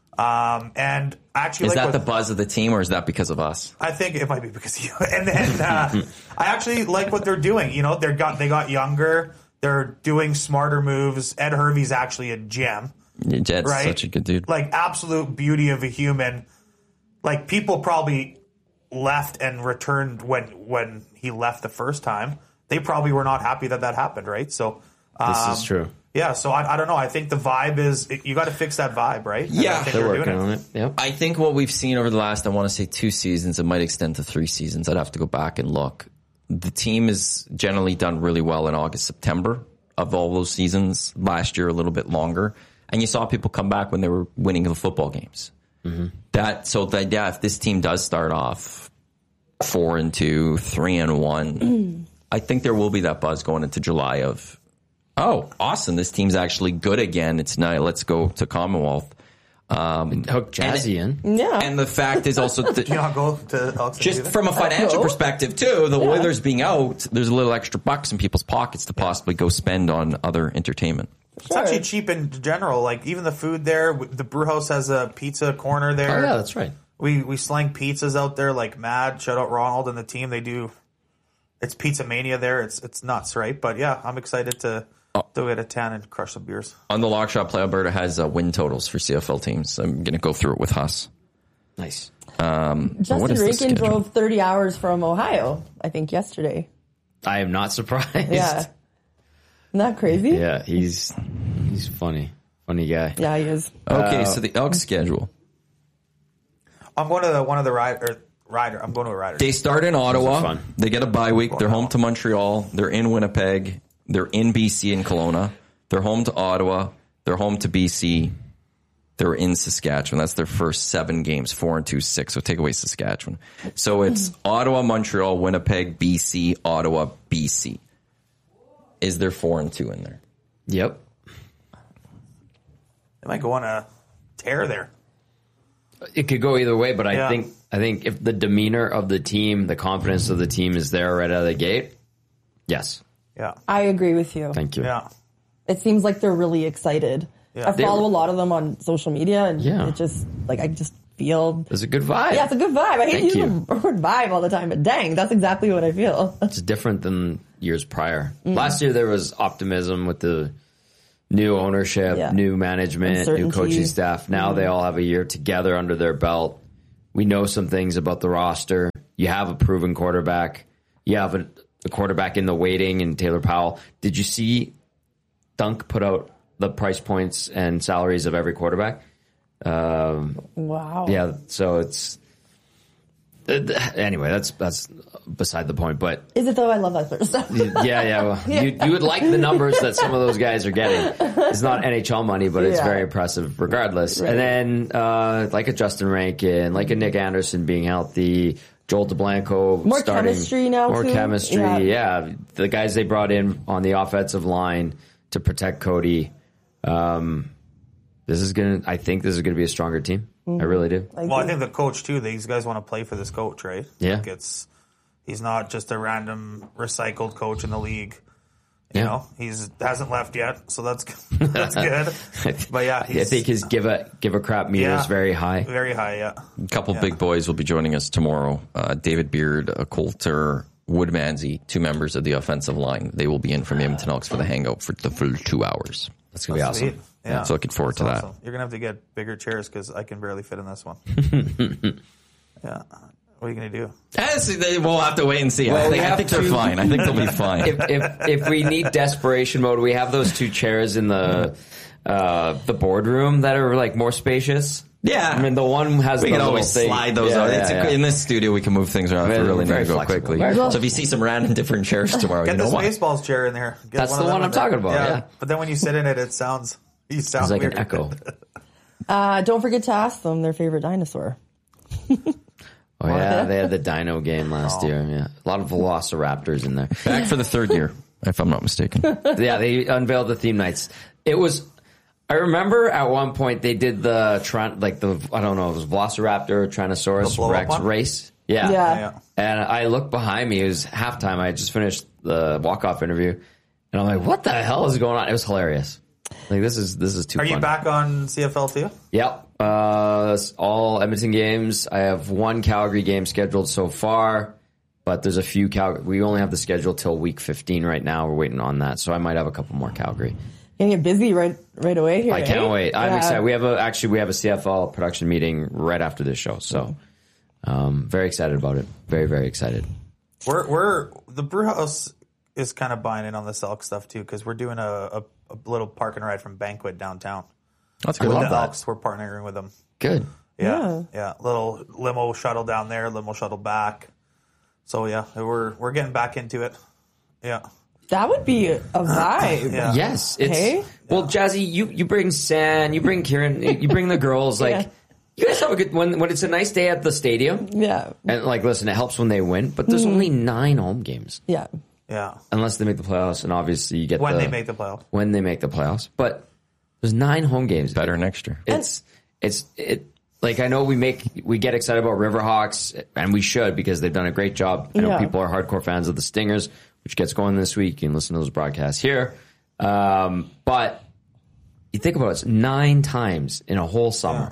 Um, and actually, Is like that with- the buzz of the team or is that because of us? I think it might be because of you. And then uh, I actually like what they're doing. You know, they got they got younger. They're doing smarter moves. Ed Hervey's actually a gem. Jed's Right? such a good dude. Like absolute beauty of a human. Like people probably left and returned when when he left the first time. They probably were not happy that that happened, right? So um, This is true. Yeah, so I, I don't know. I think the vibe is you got to fix that vibe, right? And Yeah. I think They're doing working on it. Yep. I think what we've seen over the last, I want to say two seasons, it might extend to three seasons. I'd have to go back and look. The team has generally done really well in August, September of all those seasons. Last year, a little bit longer. And you saw people come back when they were winning the football games. Mm-hmm. That, so that, yeah, if this team does start off four and two, three and one, I think there will be that buzz going into July of, oh, awesome. This team's actually good again. It's nice. Let's go to Commonwealth. Hook Jazzy in. Yeah. And the fact is also that You not go to Elks and do just that? from a financial cool. perspective too, the Oilers being out, there's a little extra bucks in people's pockets to possibly go spend on other entertainment. It's actually cheap in general. Like even the food there, the brew house has a pizza corner there. Oh, yeah, that's right. We we slang pizzas out there like mad. Shout out Ronald and the team. They do. It's Pizza Mania there. It's it's nuts, right? But yeah, I'm excited to to get a tan and crush some beers. On the Lock Shop Play, Alberta has uh, win totals for C F L teams. I'm going to go through it with Huss. Nice. Um, what Justin is the Rankin schedule? drove thirty hours from Ohio, I think, yesterday. I am not surprised. Yeah. Isn't that crazy? Yeah, he's he's funny. Funny guy. Yeah, he is. Okay, so the Elks schedule. I'm going to the, one of the rider rider. I'm going to a rider. They start in Ottawa. fun. They get a bye week. They're home to Montreal. They're in Winnipeg. They're in B C and Kelowna. They're home to Ottawa. They're home to B C. They're in Saskatchewan. That's their first seven games, four and two, six. So take away Saskatchewan. So it's Ottawa, Montreal, Winnipeg, B C, Ottawa, B C. Is there four and two in there? Yep. They might go on a tear there. It could go either way, but I Yeah. think I think if the demeanor of the team, the confidence of the team is there right out of the gate, yes. Yeah. I agree with you. Thank you. Yeah. It seems like they're really excited. Yeah. I follow a lot of them on social media, and Yeah. it just like I just feel. It's a good vibe. Yeah, it's a good vibe. I hate Thank using the word vibe all the time, but dang, that's exactly what I feel. It's different than years prior. Mm. Last year there was optimism with the new ownership, Yeah. new management, new Uncertainty. coaching staff. Now they all have a year together under their belt. We know some things about the roster. You have a proven quarterback. You have a, a quarterback in the waiting in Taylor Powell. Did you see Dunk put out the price points and salaries of every quarterback? Um, Wow. yeah, so it's anyway. That's that's beside the point. But Is it though? I love that sort of stuff. yeah, yeah. Well, you you would like the numbers that some of those guys are getting. It's not N H L money, but it's Yeah. very impressive regardless. Right. And then uh, like a Justin Rankin, like a Nick Anderson being healthy, Joel DeBlanco More starting, chemistry now, more too. chemistry. Yeah. Yeah. The guys they brought in on the offensive line to protect Cody. Um, this is gonna. I think this is gonna be a stronger team. I really do. Like, Well, I think the coach too. These guys want to play for this coach, right? Yeah. Like it's he's not just a random recycled coach in the league. You Yeah. know, he's hasn't left yet, so that's that's good. But yeah, he's, I think his give a give a crap meter Yeah. is very high. very high. Yeah, A couple big boys will be joining us tomorrow. Uh, David Beard, a Coulter, Woodmansey, two members of the offensive line. They will be in from the Edmonton Elks for the hangout for the full two hours. That's gonna be awesome. Sweet. Yeah, So looking forward That's to that. awesome. You're gonna have to get bigger chairs because I can barely fit in this one. Yeah, what are you gonna do? Yes, they, we'll have to wait and see. Well, I we think, I have think they're to- fine. I think they'll be fine. if, if if we need desperation mode, we have those two chairs in the uh, the boardroom that are like more spacious. Yeah. I mean the one has We the can little always thing. slide those Yeah, out. yeah, It's a- yeah. In this studio, we can move things around if Very- we really need very to go flexible. quickly. Very So if you see some random different chairs tomorrow, Get you know this what? baseball's chair in there. Get That's of the them one in I'm there. talking about, yeah. But then when you sit in it, it sounds you sound It's like weird. an echo. uh, don't forget to ask them their favorite dinosaur. Oh yeah, they had the Dino game last year. Yeah, a lot of Velociraptors in there. Back for the third year, if I'm not mistaken. Yeah, they unveiled the theme nights. It was. I remember at one point they did the tran- like the I don't know it was Velociraptor The Tyrannosaurus blow-up Rex one? race. Yeah. Yeah. Yeah. And I looked behind me. It was halftime. I had just finished the walk off interview, and I'm like, "What the hell is going on?" It was hilarious. Like this is this is too. Are fun. you back on C F L too? Yep. Uh, it's all Edmonton games. I have one Calgary game scheduled so far, but there's a few Calgary. We only have the schedule till week fifteen right now. We're waiting on that, so I might have a couple more Calgary. Gonna get busy right right away here. I can't eh? wait. I'm Yeah. excited. We have a actually we have a C F L production meeting right after this show, so um, very excited about it. Very very excited. We're we're the Brewhouse is kind of buying in on the Elk stuff too because we're doing a, a, a little park and ride from Banquet downtown. That's With good. the Elks, we're partnering with them. Good. Yeah, yeah, Little limo shuttle down there, limo shuttle back. So yeah, we're we're getting back into it. Yeah, That would be a vibe. yeah. Yes. It's Hey? well, Jazzy. You you bring San. You bring Kieran. You bring the girls. Like Yeah. you guys have a good when when it's a nice day at the stadium. Yeah. And like, listen, it helps when they win, but there's only nine home games Yeah. yeah. unless they make the playoffs, and obviously you get When the, they make the playoff, when they make the playoffs. But there's nine home games. Better next year. It's it's it. Like I know we make we get excited about Riverhawks, and we should because they've done a great job. I know Yeah. people are hardcore fans of the Stingers, which gets going this week. You can listen to those broadcasts here. Um, but you think about it, it's nine times in a whole summer, Yeah.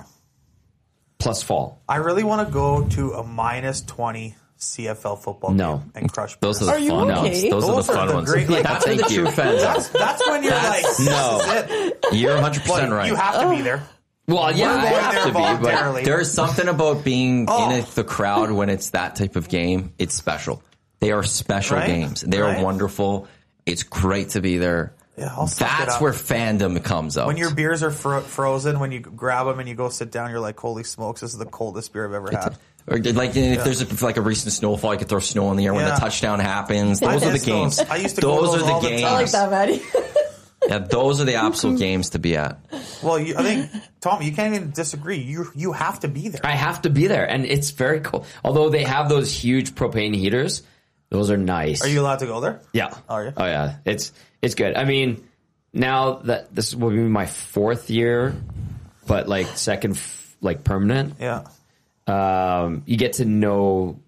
plus fall. I really want to go to a minus twenty C F L football No. game and crush. Those are Bears. the Are you fun okay? ones. Those, Those are the are fun the ones. great- like, That's where the thank you. true fans are. That's, that's when you're like, No. this is it. You're one hundred percent But right. you have to be there. Well, yeah, We're I going have there to be, but voluntarily. There's something about being Oh. in it, the crowd when it's that type of game. It's special. They are special Right? games. They are Right? wonderful. It's great to be there. Yeah, I'll suck it That's up. where fandom comes out. When your beers are fro- frozen, when you grab them and you go sit down, you're like, holy smokes, this is the coldest beer I've ever had. Or like if there's a, like a recent snowfall, you could throw snow in the air when Yeah. the touchdown happens. Those I are the miss games. those. I used to go to those those are the all the games. time. I like that, Maddie. Yeah, those are the absolute games to be at. Well, you, I think, Tom, you can't even disagree. You you have to be there. I have to be there, and it's very cool. Although they have those huge propane heaters, those are nice. Are you allowed to go there? Yeah. Are you? Oh yeah. It's it's good. I mean, now that this will be my fourth year, but like second, f- like permanent. Yeah. Um, you get to know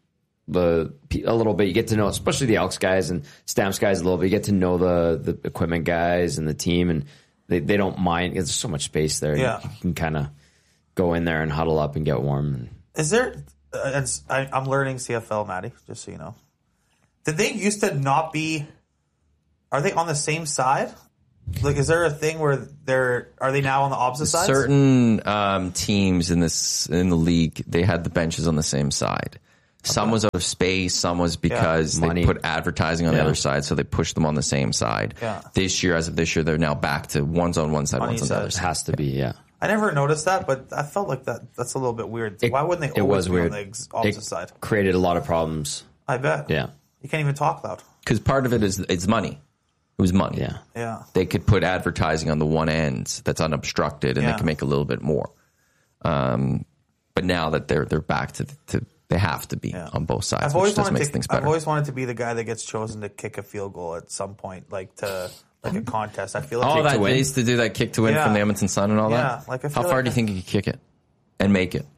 the a little bit. You get to know, especially the Elks guys and Stamps guys a little bit. You get to know the the equipment guys and the team, and they, they don't mind. There's so much space there. Yeah. You can kind of go in there and huddle up and get warm. Is there? Uh, and I, I'm learning C F L, Maddie. Just so you know, did they used to not be? Are they on the same side? Like, is there a thing where they're are they now on the opposite sides? Certain um, teams in this in the league, they had the benches on the same side. Some was out of space, some was because Yeah. they Money. put advertising on Yeah. the other side, so they pushed them on the same side. Yeah. This year, as of this year, they're now back to one's on one side, On one's each on the side. other It side. has to be, yeah. I never noticed that, but I felt like that. That's a little bit weird. It- Why wouldn't they it always was be weird. on the ex- opposite It side? created a lot of problems. I bet. Yeah. You can't even talk loud. Because part of it is it's money. It was money. Yeah. Yeah. They could put advertising on the one end that's unobstructed, and Yeah. they can make a little bit more. Um, but now that they're they're back to, to they have to be Yeah. on both sides, I've which always just wanted makes to. things I've better. always wanted to be the guy that gets chosen to kick a field goal at some point, like to like a contest. I feel like Oh, kick that to win. they used to do that kick to win Yeah. from the Edmonton Sun and all Yeah, that. like, I How feel far like do you I- think you could kick it and make it?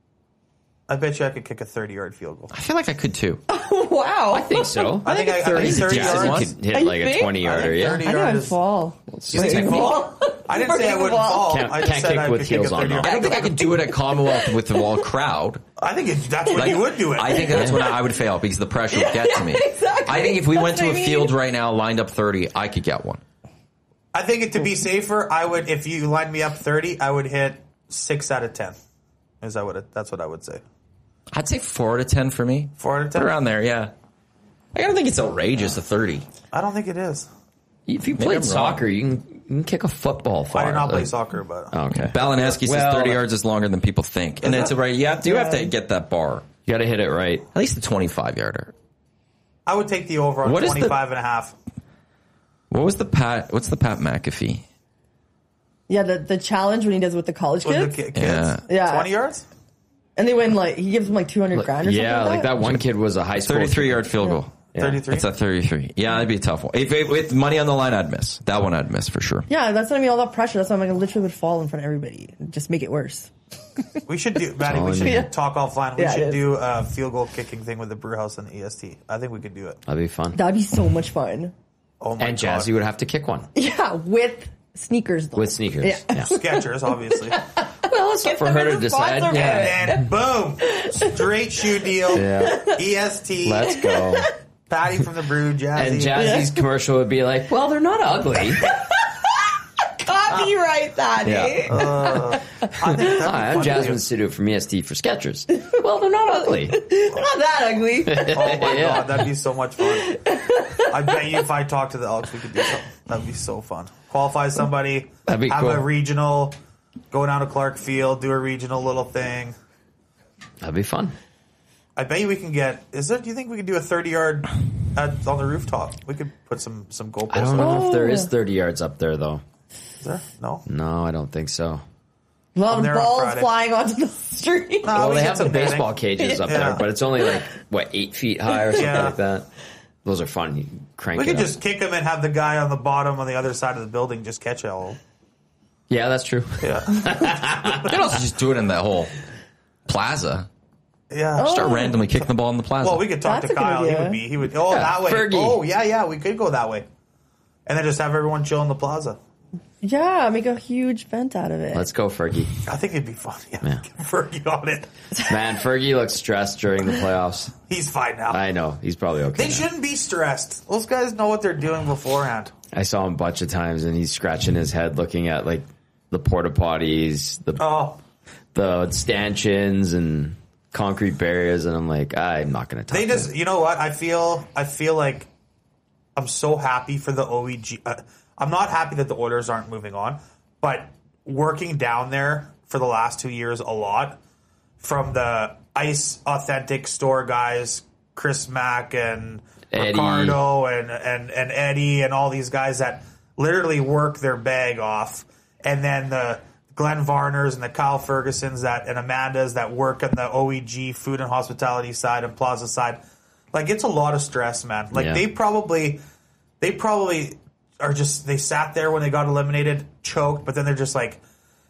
I bet you I could kick a thirty-yard field goal. I feel like I could too. Wow. I think so. I think I, I think thirty Jazzy yards. could hit I like a think- twenty yarder, I think yeah. thirty I know yard I'd is- fall. You think Wait, fall? I didn't say I wouldn't fall. Can't- I just can't said kick I with could kick a heels on, thirty though. yard. I don't think I could do it at Commonwealth with the wall crowd. I think it, that's when you would do it. I think that's when I would fail because the pressure would get to me. exactly. I think if we went That's to a what I mean. field right now, lined up thirty, I could get one. I think it, to be safer, I would if you lined me up thirty, I would hit six out of ten. Is that what? It, that's what I would say. I'd say four out of ten for me. Four out of ten. Around there, yeah. I don't think it's outrageous, a thirty. I don't think it is. If you Maybe played I'm wrong. soccer, you can, you can kick a football far. I did not play Like- soccer, but Oh, okay. Balaneski says Well, thirty yards is longer than people think. And it's right. You have to, you have to get that bar. You got to hit it right. At least the twenty-five yarder. I would take the over on What is the- twenty-five and a half. What was the Pat? What's the Pat McAfee? Yeah, the, the challenge when he does with the college With kids. the ki- kids. Yeah. Yeah. twenty yards? And they win like, he gives them like two hundred grand or something. Yeah, like that. that one kid was a high school. thirty-three yard field goal. Yeah. thirty-three? It's a thirty-three. Yeah, that'd be a tough one. If, if with money on the line, I'd miss. That one I'd miss for sure. Yeah, that's what I mean. All that pressure. That's why I'm like, I literally would fall in front of everybody. Just make it worse. We should do, Maddie, we all should in. Yeah. talk offline. We Yeah, it should is. do a field goal kicking thing with the brew house and the E S T. I think we could do it. That'd be fun. That'd be so much fun. Oh my And God. Jazzy would have to kick one Yeah, with sneakers though. with sneakers. Yeah. Yeah. Skechers, obviously. Well, it's up for them her as to a decide. sponsor, Yeah. And boom, straight shoe deal. Yeah. E S T. Let's go. Patty from the brew, Jazzy. And Jazzy's commercial would be like, well, they're not ugly. Copyright that, Yeah. eh? I think that'd be Hi, I'm fun to Jasmine do. Studio from E S T for Skechers. Well, they're not ugly. Not that ugly. Oh my Yeah. God, that'd be so much fun. I bet you if I talked to the Elks, we could do something. That'd be so fun. Qualify somebody, That'd be have cool. a regional, go down to Clark Field, do a regional little thing. That'd be fun. I bet you we can get. Is there? Do you think we could do a thirty yard at, on the rooftop? We could put some some goalposts. I don't up. know if there Oh. is thirty yards up there, though. Is there? No. No, I don't think so. A lot I'm of there on balls Friday. flying onto the street. No, Well, we they get have the some netting. baseball cages up Yeah. there, but it's only like, what, eight feet high or something Yeah. like that. Those are fun. You can crank We it could up. just kick them and have the guy on the bottom on the other side of the building just catch it all. Yeah, that's true. Yeah. You could also just do it in that whole plaza. Yeah. Start randomly kicking the ball in the plaza. Well, we could talk That's to a good Kyle. He idea. would be. He would. Oh, Yeah, that way. Fergie. Oh, yeah, yeah. We could go that way, and then just have everyone chill in the plaza. Yeah, make a huge vent out of it. Let's go, Fergie. I think it'd be fun. Yeah. Yeah. Get Fergie on it. Man, Fergie looks stressed during the playoffs. He's fine now. I know. He's probably okay. They now. shouldn't be stressed. Those guys know what they're doing beforehand. I saw him a bunch of times, and he's scratching his head looking at, like, the porta potties, the, Oh, the stanchions, and concrete barriers, and I'm like, I'm not going to talk they to just. him. You know what? I feel. I feel like I'm so happy for the O E G. Uh, I'm not happy that the Oilers aren't moving on, but working down there for the last two years a lot from the Ice Authentic store guys, Chris Mack and Eddie. Ricardo and, and, and Eddie and all these guys that literally work their bag off. And then the Glenn Varners and the Kyle Fergusons that and Amandas that work on the O E G food and hospitality side and plaza side. Like, it's a lot of stress, man. Like, Yeah. they probably they probably are just they sat there when they got eliminated, choked, but then they're just like,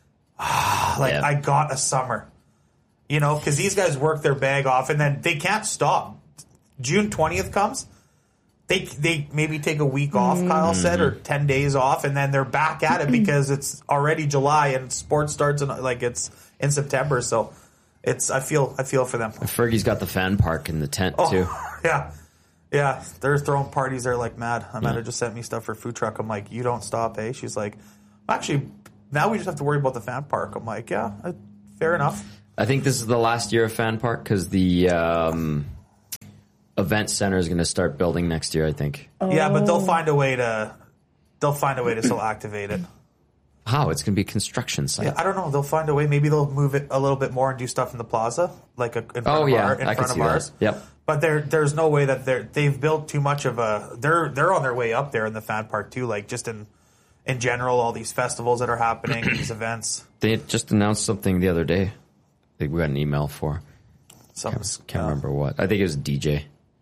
ah, like Yeah. I got a summer. You know, because these guys work their bag off and then they can't stop June twentieth comes, they they maybe take a week off, Kyle said, or ten days off, and then they're back at it because it's already July and sports starts in, like it's in September. So it's I feel I feel for them. Fergie's got the fan park in the tent Oh, too. yeah. Yeah, they're throwing parties there like mad. Amanda just sent me stuff for food truck. I'm like, you don't stop, eh? She's like, actually, now we just have to worry about the fan park. I'm like, yeah, uh, fair enough. I think this is the last year of fan park because the um, event center is going to start building next year. I think. Yeah, but they'll find a way to they'll find a way to still activate it. How? It's going to be a construction site. Yeah, I don't know. They'll find a way. Maybe they'll move it a little bit more and do stuff in the plaza, like a, in front Oh, of yeah, our, in I can front of see that. ours. Yep. But there, there's no way that they're they've built too much of a. They're they're on their way up there in the fan park too. Like just in in general, all these festivals that are happening, these events. They had just announced something the other day. I think we got an email for. Something's, Can't yeah. remember what. I think it was D J.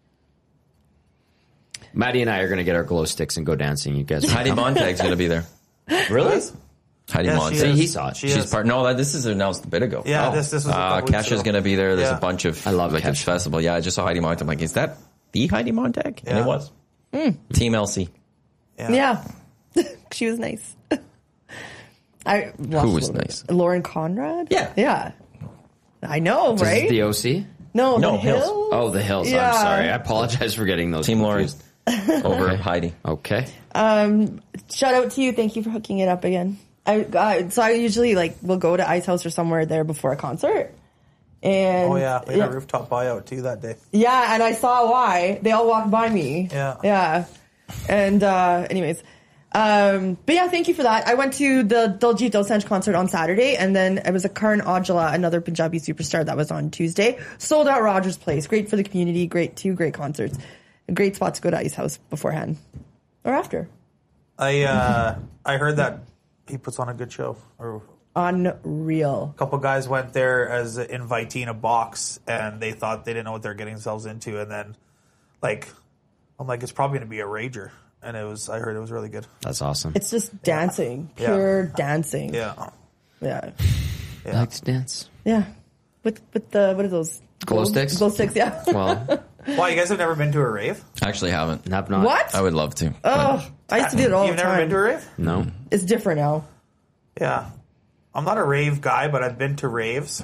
Maddie and I are going to get our glow sticks and go dancing. You guys, Heidi Montag's going to be there. really? Heidi Yeah, Montag. she is. he saw it. She She's is. part. No, that this is announced a bit ago. Yeah, Oh. this this was a Uh, couple weeks Kesha's ago. going to be there. There's Yeah. a bunch of I love like this Kesha. festival. Yeah, I just saw Heidi Montag. I'm like, is that the Heidi Montag? And Yeah. it was. Team L C. Yeah. She was nice. I watched Who a was little bit. nice? Lauren Conrad? Yeah. Yeah. I know, This right? is the O C? no, No, the Hills. Hills. Oh, the Hills. Yeah. I'm sorry. I apologize for getting those Team Lauren confused. over Heidi. Okay. Shout out to you. Thank you for hooking it up again. I, I so I usually like will go to Ice House or somewhere there before a concert. And Oh yeah, we had a rooftop buyout too that day. Yeah, and I saw why. They all walked by me. Yeah. Yeah. And uh anyways. Um but yeah, thank you for that. I went to the Diljit Dosanjh concert on Saturday, and then it was a Karan Aujla, another Punjabi superstar, that was on Tuesday. Sold out Rogers Place. Great for the community, great two great concerts. A great spot to go to Ice House beforehand. Or after. I uh, I heard that he puts on a good show. Or Unreal. a couple guys went there as an invitee in a box, and they thought they didn't know what they're getting themselves into, and then like I'm like, it's probably going to be a rager, and it was. I heard it was really good. That's awesome. It's just dancing. Yeah. Pure dancing. Yeah, Yeah. I like to dance. Yeah. With with the what are those? Glow sticks? Glow sticks, yeah. Well, Why, you guys have never been to a rave? Actually, haven't. have not. What? I would love to. Oh, I used to do it all You've the never time. been to a rave? No. It's different now. Yeah, I'm not a rave guy, but I've been to raves.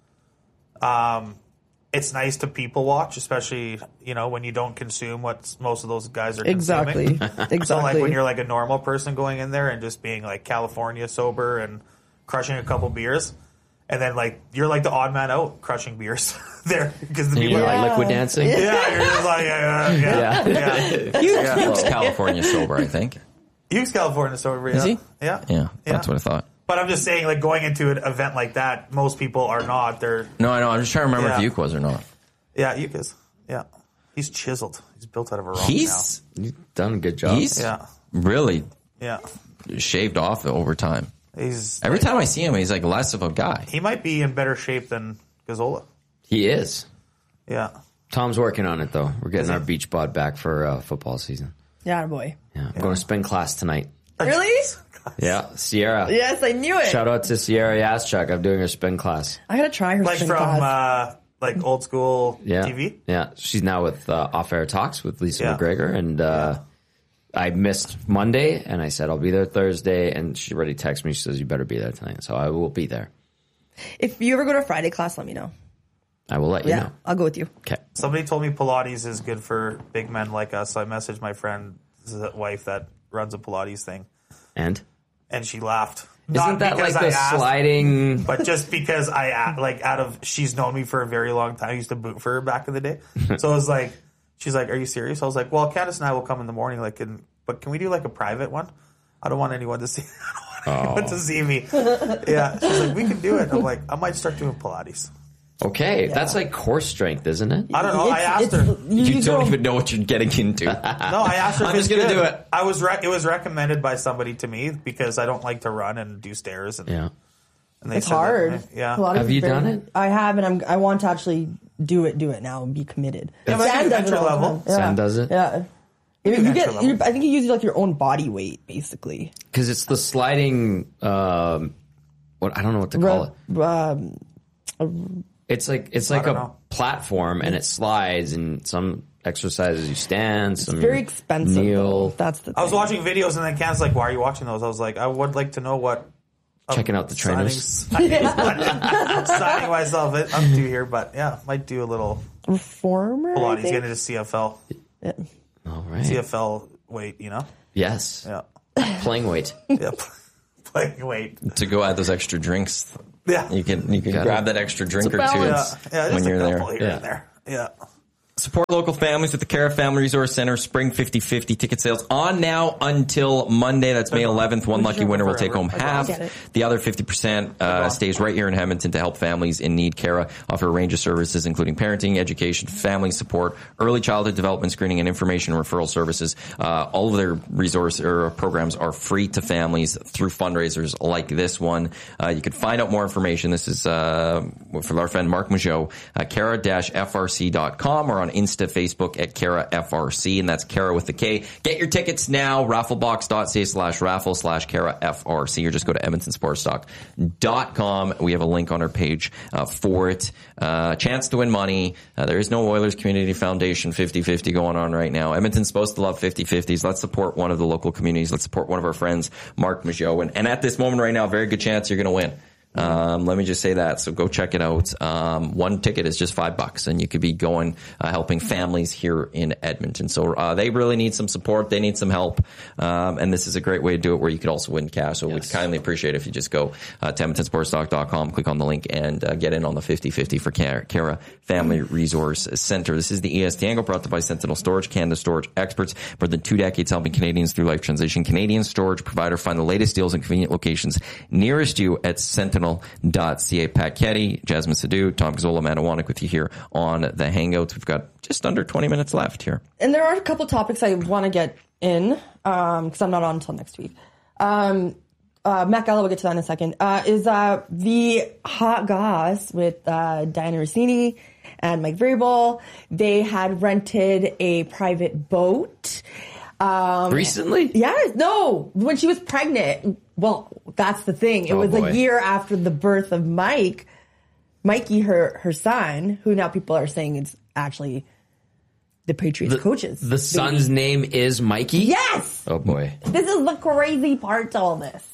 Um, it's nice to people watch, especially you know when you don't consume what most of those guys are Exactly. consuming. Exactly. So like when you're like a normal person going in there and just being like California sober and crushing a couple beers, and then like you're like the odd man out crushing beers there because the You people are like, like liquid dancing? yeah, you're just like, yeah, yeah, yeah. yeah. He was California sober, I think. He's California sober. Is yeah. he? Yeah, Yeah, that's what I thought. But I'm just saying, like going into an event like that, most people are not. They're No, I know. I'm just trying to remember Yeah. if Uke was or not. yeah, you is yeah. He's chiseled. He's built out of a rock He's You've done a good job. he's now. really Yeah, shaved off over time. yeah. He's Every like, time I see him, he's like less of a guy. he might be in better shape than Gazzola. He is. Yeah, Tom's working on it, though. We're getting Is he? our beach bod back for uh, football season. Yeah, boy. Yeah. I'm going to spin class tonight. Really? Yeah. Sierra. Yes, I knew it. Shout out to Sierra Yaschuk. I'm doing her spin class. I gotta try her like spin from class. uh, like old school Yeah. T V. Yeah. She's now with uh, Off Air Talks with Lisa Yeah. McGregor. And uh, I missed Monday, and I said I'll be there Thursday. And she already texted me. She says, you better be there tonight. So I will be there. If you ever go to Friday class, let me know. I will let you Yeah, know. I'll go with you. Okay. Somebody told me Pilates is good for big men like us. So I messaged my friend's wife that runs a Pilates thing, And? and she lauged. Isn't Not that like because the I asked, sliding? but just because I a- like out of she's known me for a very long time. I used to boot for her back in the day, so I was like, she's like, "Are you serious?" I was like, "Well, Candace and I will come in the morning, like, and but can we do like a private one? I don't want anyone to see. I don't want anyone to see me." Yeah, she's like, "We can do it." I'm like, "I might start doing Pilates." Okay. That's like core strength, isn't it? I don't know. I asked her. You, You you don't go- even know what you're getting into. No, I asked her. I'm if it's just gonna good. do it. I was re- it was recommended by somebody to me because I don't like to run and do stairs. And, Yeah. and they It's said that- hard. yeah. Pilates Have is you very- done it? I have, and I'm. I want to actually do it. Do it now and be committed. Yeah, but I Sam do does it entry all the level. time. Yeah. Sam does it? Yeah. You, do you entry get. level. You, I think you use like your own body weight, basically. Because it's the sliding, um, what I don't know what to call it. Ru- Um, It's like it's like don't a know. platform, and it slides, and some exercise as you stand. Some It's very expensive. Kneel. Though. That's the thing. I was watching videos and then Ken's like, "Why are you watching those?" I was like, "I would like to know what." Checking out the trainers. Signing, signing, signing myself up to here, but yeah, might do a little Reformer. Hold on, I he's think? getting into C F L. Yeah. All right. C F L weight, you know? Yes. Yeah. Playing weight. Yeah. Playing weight. To go add those extra drinks. Yeah. You can you can grab that extra drink or two balance. Yeah, yeah, when just a you're there. couple here Yeah. and there. Yeah. Support local families with the Cara Family Resource Center Spring fifty fifty ticket sales on now until Monday. That's May eleventh. One lucky winner will take home half. Get it. The other fifty percent uh, stays right here in Edmonton to help families in need. Cara offer a range of services including parenting, education, family support, early childhood development screening, and information and referral services. Uh, all of their resource or programs are free to families through fundraisers like this one. Uh, you can find out more information. This is uh, from our friend Mark Mageau, uh, cara dash f r c dot com or on Insta, Facebook at Cara F R C, and that's Cara with the K. Get your tickets now, rafflebox.ca slash raffle slash Cara F R C, or just go to edmonton sports stock dot com. We have a link on our page uh, for it. Uh, chance to win money. Uh, there is no Oilers Community Foundation fifty fifty going on right now. Edmonton's supposed to love fifty fifties. Let's support one of the local communities. Let's support one of our friends, Mark Mageau. And, and at this moment right now, very good chance you're going to win. Um, let me just say that. So go check it out. Um, one ticket is just five bucks and you could be going, uh, helping families here in Edmonton. So, uh, they really need some support. They need some help. Um, and this is a great way to do it where you could also win cash. So yes. We'd kindly appreciate it if you just go, uh, to edmonton sports stock dot com, click on the link and, uh, get in on the fifty fifty for Cara, Cara Family Resource Center. This is the E S T angle brought to you by Sentinel Storage, Canada Storage experts. More than two decades helping Canadians through life transition. Canadian storage provider. Find the latest deals and convenient locations nearest you at Sentinel dot c a. Pat Ketty, Jasmine Sadu, Tom Gazzola, Amanda Wanek with you here on the Hangouts. We've got just under twenty minutes left here. And there are a couple topics I want to get in because um, I'm not on until next week. Um, uh, Matt Gallo, we'll get to that in a second, uh, is uh, the hot goss with uh, Diana Rossini and Mike Vrabel. They had rented a private boat. Um, Recently? Yeah, no, when she was pregnant. Well, that's the thing. It Oh, was boy. a year after the birth of Mike, Mikey, her her son, who now people are saying it's actually the Patriots The, coaches. the son's name is Mikey? Yes! Oh, boy. This is the crazy part to all this.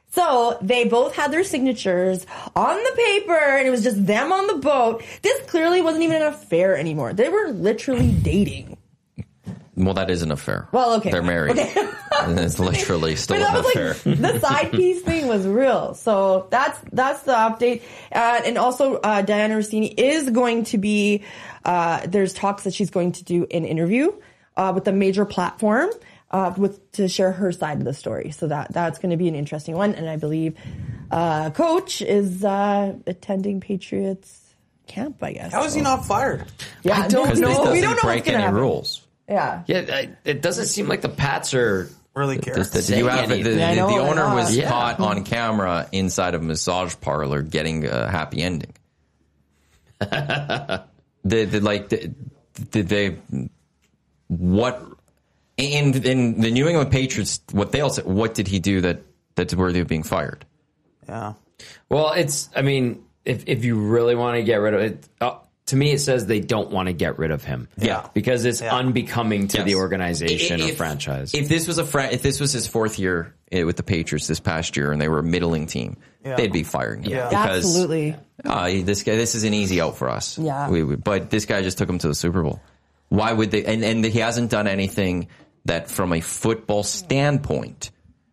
So they both had their signatures on the paper, and it was just them on the boat. This clearly wasn't even an affair anymore. They were literally dating. Well, that is an affair. Well, okay. They're married. Okay. And it's literally still But an that was affair. like, the side piece thing was real. So that's that's the update. Uh, and also, uh, Diana Rossini is going to be, uh, there's talks that she's going to do an interview uh, with a major platform uh, with to share her side of the story. So that that's going to be an interesting one. And I believe uh, Coach is uh, attending Patriots camp, I guess. How is he not fired? Yeah, I don't Because know. this we doesn't don't know break what's gonna any happen. rules. Yeah. Yeah, I, it doesn't seem like the Pats are. Really care. Did Say you have the, anything. the, I know, the I owner know. was Yeah. caught on camera inside a massage parlor getting a happy ending. the, the, like, the, did they, what, in, in the New England Patriots, what they all said, what did he do that, that's worthy of being fired? Yeah. Well, it's, I mean, if if you really want to get rid of it, uh, to me it says they don't want to get rid of him. Yeah. Because it's Yeah. unbecoming to Yes. the organization or If- franchise. If this was a fr- if this was his fourth year eh, with the Patriots this past year and they were a middling team, Yeah. they'd be firing him. Yeah. Because, Absolutely. Uh, this guy, this is an easy out for us. Yeah. We, we, but this guy just took him to the Super Bowl. Why would they? And, and he hasn't done anything that, from a football standpoint,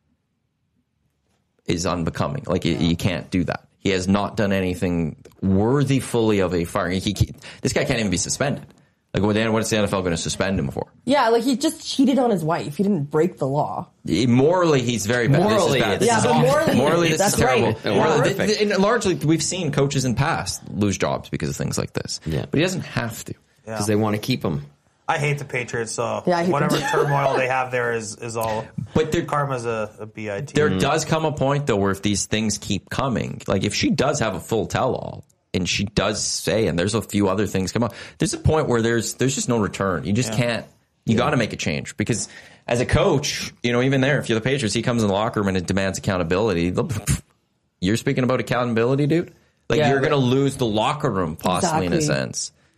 is unbecoming. Like you, you can't do that. He has not done anything worthy fully of a firing. He, he, this guy can't even be suspended. Like what, what is the N F L going to suspend him for? Yeah, like he just cheated on his wife. He didn't break the law. He- Morally, he's very bad. Morally, this is bad. This Yeah, is but awful. morally- morally, this that's is terrible. right. Morally, Horrific. th- th- and largely, we've seen coaches in past lose jobs because of things like this. Yeah. But he doesn't have to. Because they want to keep him. I hate the Patriots, so Yeah, I hate whatever them. turmoil they have there is, is all. But there, Karma's a, a B I T. there does come a point, though, where if these things keep coming, like if she does have a full tell-all, and she does say, and there's a few other things come up, there's a point where there's there's just no return. You just can't, you got to make a change. Because as a coach, you know, even there, if you're the Patriots, he comes in the locker room and it demands accountability. They'll- You're speaking about accountability, dude? Like, Yeah, you're but- going to lose the locker room, possibly, in a Exactly. sense.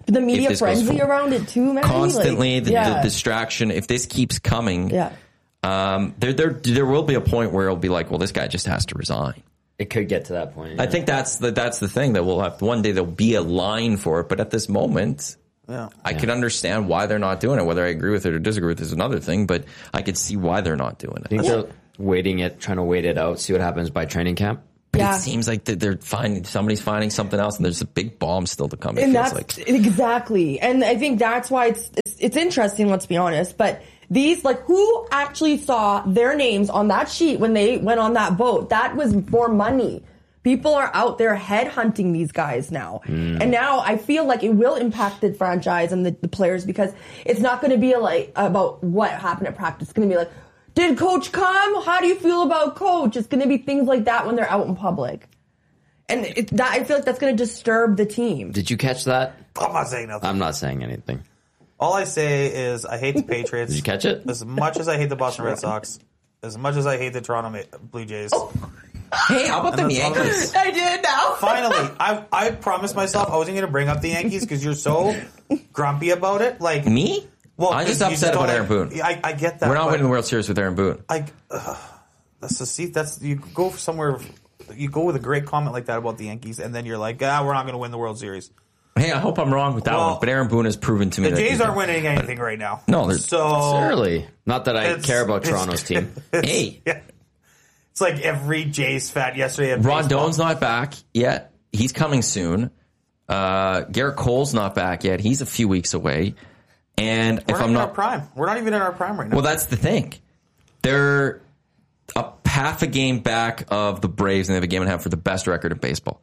The media this goes frenzy forward. around it too, man. Constantly, like, the, yeah. the distraction. If this keeps coming, yeah. um, there, there, there will be a point where it'll be like, well, this guy just has to resign. It could get to that point. I yeah. think that's the that's the thing that we'll have. One day there'll be a line for it, but at this moment, Yeah. I Yeah. could understand why they're not doing it. Whether I agree with it or disagree with it is another thing, but I could see why they're not doing I think it. they're waiting it, trying to wait it out, see what happens by training camp. But Yeah. it seems like that they're finding somebody's finding something else, and there's a big bomb still to come. It And feels that's like. exactly, and I think that's why it's, it's it's interesting. Let's be honest, but these like who actually saw their names on that sheet when they went on that boat? That was for money. People are out there headhunting these guys now, Mm. and now I feel like it will impact the franchise and the, the players because it's not going to be like about what happened at practice. It's going to be like, did coach come? How do you feel about coach? It's going to be things like that when they're out in public. And it, that, I feel like that's going to disturb the team. Did you catch that? I'm not saying nothing. I'm not saying anything. All I say is I hate the Patriots. Did you catch it? As much as I hate the Boston Red Sox, as much as I hate the Toronto Ma- Blue Jays. Hey, how about them that's all Yankees? I did now. Finally, I I promised myself I wasn't going to bring up the Yankees because you're so grumpy about it. Like Me? well, I'm just you upset don't about like- Aaron Boone. I, I get that. We're not but winning the World Series with Aaron Boone. I uh, that's the see. That's you go somewhere. You go with a great comment like that about the Yankees, and then you're like, ah, we're not going to win the World Series. Hey, I hope I'm wrong with that Well, one, but Aaron Boone has proven to me The that Jays he aren't can. winning anything right now. No, there's- so Early. Not that I It's- care about it's- Toronto's team. Hey, Yeah. It's like every Jays fan yesterday. At Rondon's not back yet. He's coming soon. Uh, Garrett Cole's not back yet. He's a few weeks away. And We're if not I'm in our not, prime. We're not even in our prime right now. well, that's the thing. They're a half a game back of the Braves, and they have a game and a half for the best record in baseball.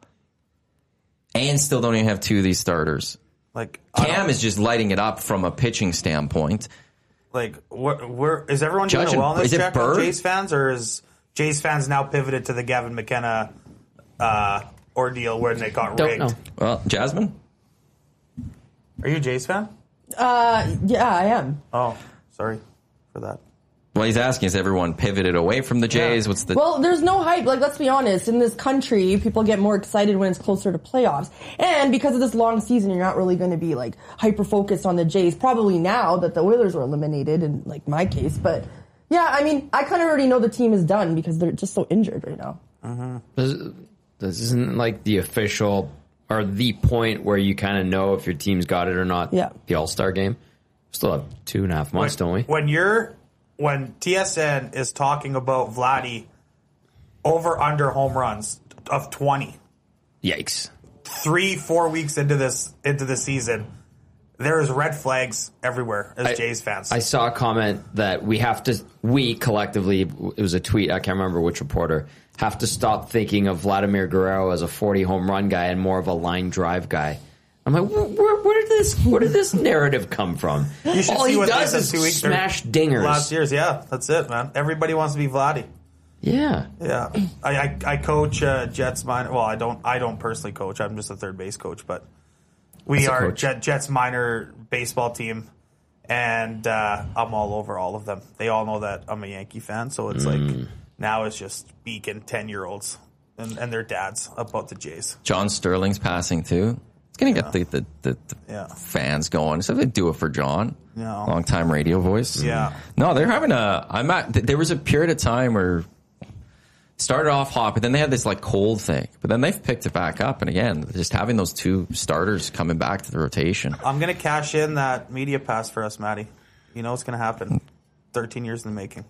And still don't even have two of these starters. like I Cam don't- is just lighting it up from a pitching standpoint. like where, where is everyone doing Judge a and- wellness is it check on Bird? Jays fans, or is Jays fans now pivoted to the Gavin McKenna uh, ordeal where they got Don't rigged? know. Well, Jasmine? Are you a Jays fan? Uh, yeah, I am. Oh, sorry for that. Well, he's asking, is everyone pivoted away from the Jays? Yeah. What's the... Well, there's no hype. Like, let's be honest. In this country, people get more excited when it's closer to playoffs. And because of this long season, you're not really going to be, like, hyper-focused on the Jays. Probably now that the Oilers were eliminated, in, like, my case. But, yeah, I mean, I kind of already know the team is done because they're just so injured right now. This, this isn't like the official or the point where you kind of know if your team's got it or not. Yeah. The All-Star game. Still have two and a half months, when, don't we? When you're when T S N is talking about Vladdy over under home runs of twenty, Yikes. three four weeks into this into the season, there is red flags everywhere as I- Jays fans. I saw a comment that we have to, we collectively, it was a tweet, I can't remember which reporter, have to stop thinking of Vladimir Guerrero as a forty home run guy and more of a line drive guy. I'm like, where, where, where did this where did this narrative come from? You should All see he what they does said is two weeks smash dingers. Last year's, yeah, that's it, man. Everybody wants to be Vladdy. Yeah. Yeah, I I, I coach uh, Jets minor. Well, I don't I don't personally coach. I'm just a third base coach, but we As a are coach. Jet, Jets minor baseball team, and uh, I'm all over all of them. They all know that I'm a Yankee fan, so it's Mm. like now it's just beacon ten year olds and, and their dads about the Jays. John Sterling's passing too. It's going to get the, the, the, the Yeah. fans going. So they do it for John. No. Long time radio voice. Yeah. No, they're having a. I'm at. There was a period of time where started off hot, but then they had this like cold thing. But then they've picked it back up, and again, just having those two starters coming back to the rotation. I'm gonna cash in that media pass for us, Matty. You know what's gonna happen. Thirteen years in the making.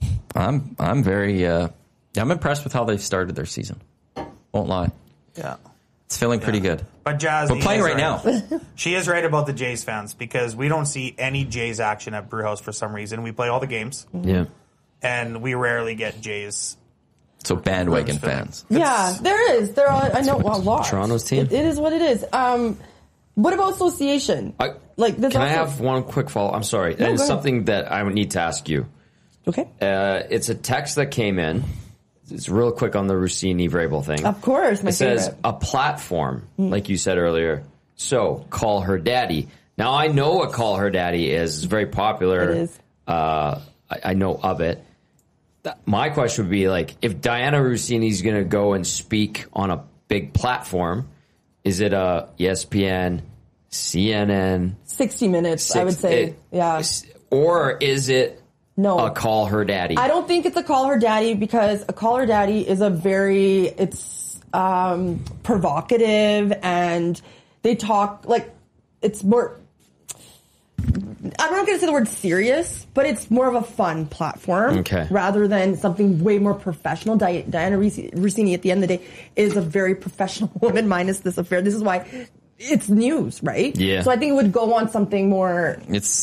I'm I'm very. Uh, I'm impressed with how they've started their season. Won't lie. Yeah. It's feeling pretty good. But Jazz, We're playing right now. She is right about the Jays fans because we don't see any Jays action at Brewhouse for some reason. We play all the games, Yeah. and we rarely get Jays. So bandwagon Rooms filling. fans. Yeah, there is. There are. I know a lot. Toronto's team? It, it is what it is. Um, what about association? I, like, this can I also- have one quick follow? I'm sorry. No, and it's go ahead. something that I would need to ask you. Okay. Uh, it's a text that came in. It's real quick on the Rossini Vrabel thing. Of course, my It says favorite. a platform, like you said earlier. So call her daddy. Now I know what call her daddy is. It's very popular. It is. Uh, I, I know of it. Th- My question would be like, if Diana Rossini is going to go and speak on a big platform, is it a E S P N, C N N, sixty minutes, six, I would say. it, yeah. Or is it no. a Call Her Daddy? I don't think it's a Call Her Daddy because a Call Her Daddy is a very, it's um, provocative and they talk, like, it's more, I'm not going to say the word serious, but it's more of a fun platform okay. rather than something way more professional. Di- Diana Rossini, at the end of the day, is a very professional woman minus this affair. This is why it's news, right? Yeah. So I think it would go on something more... It's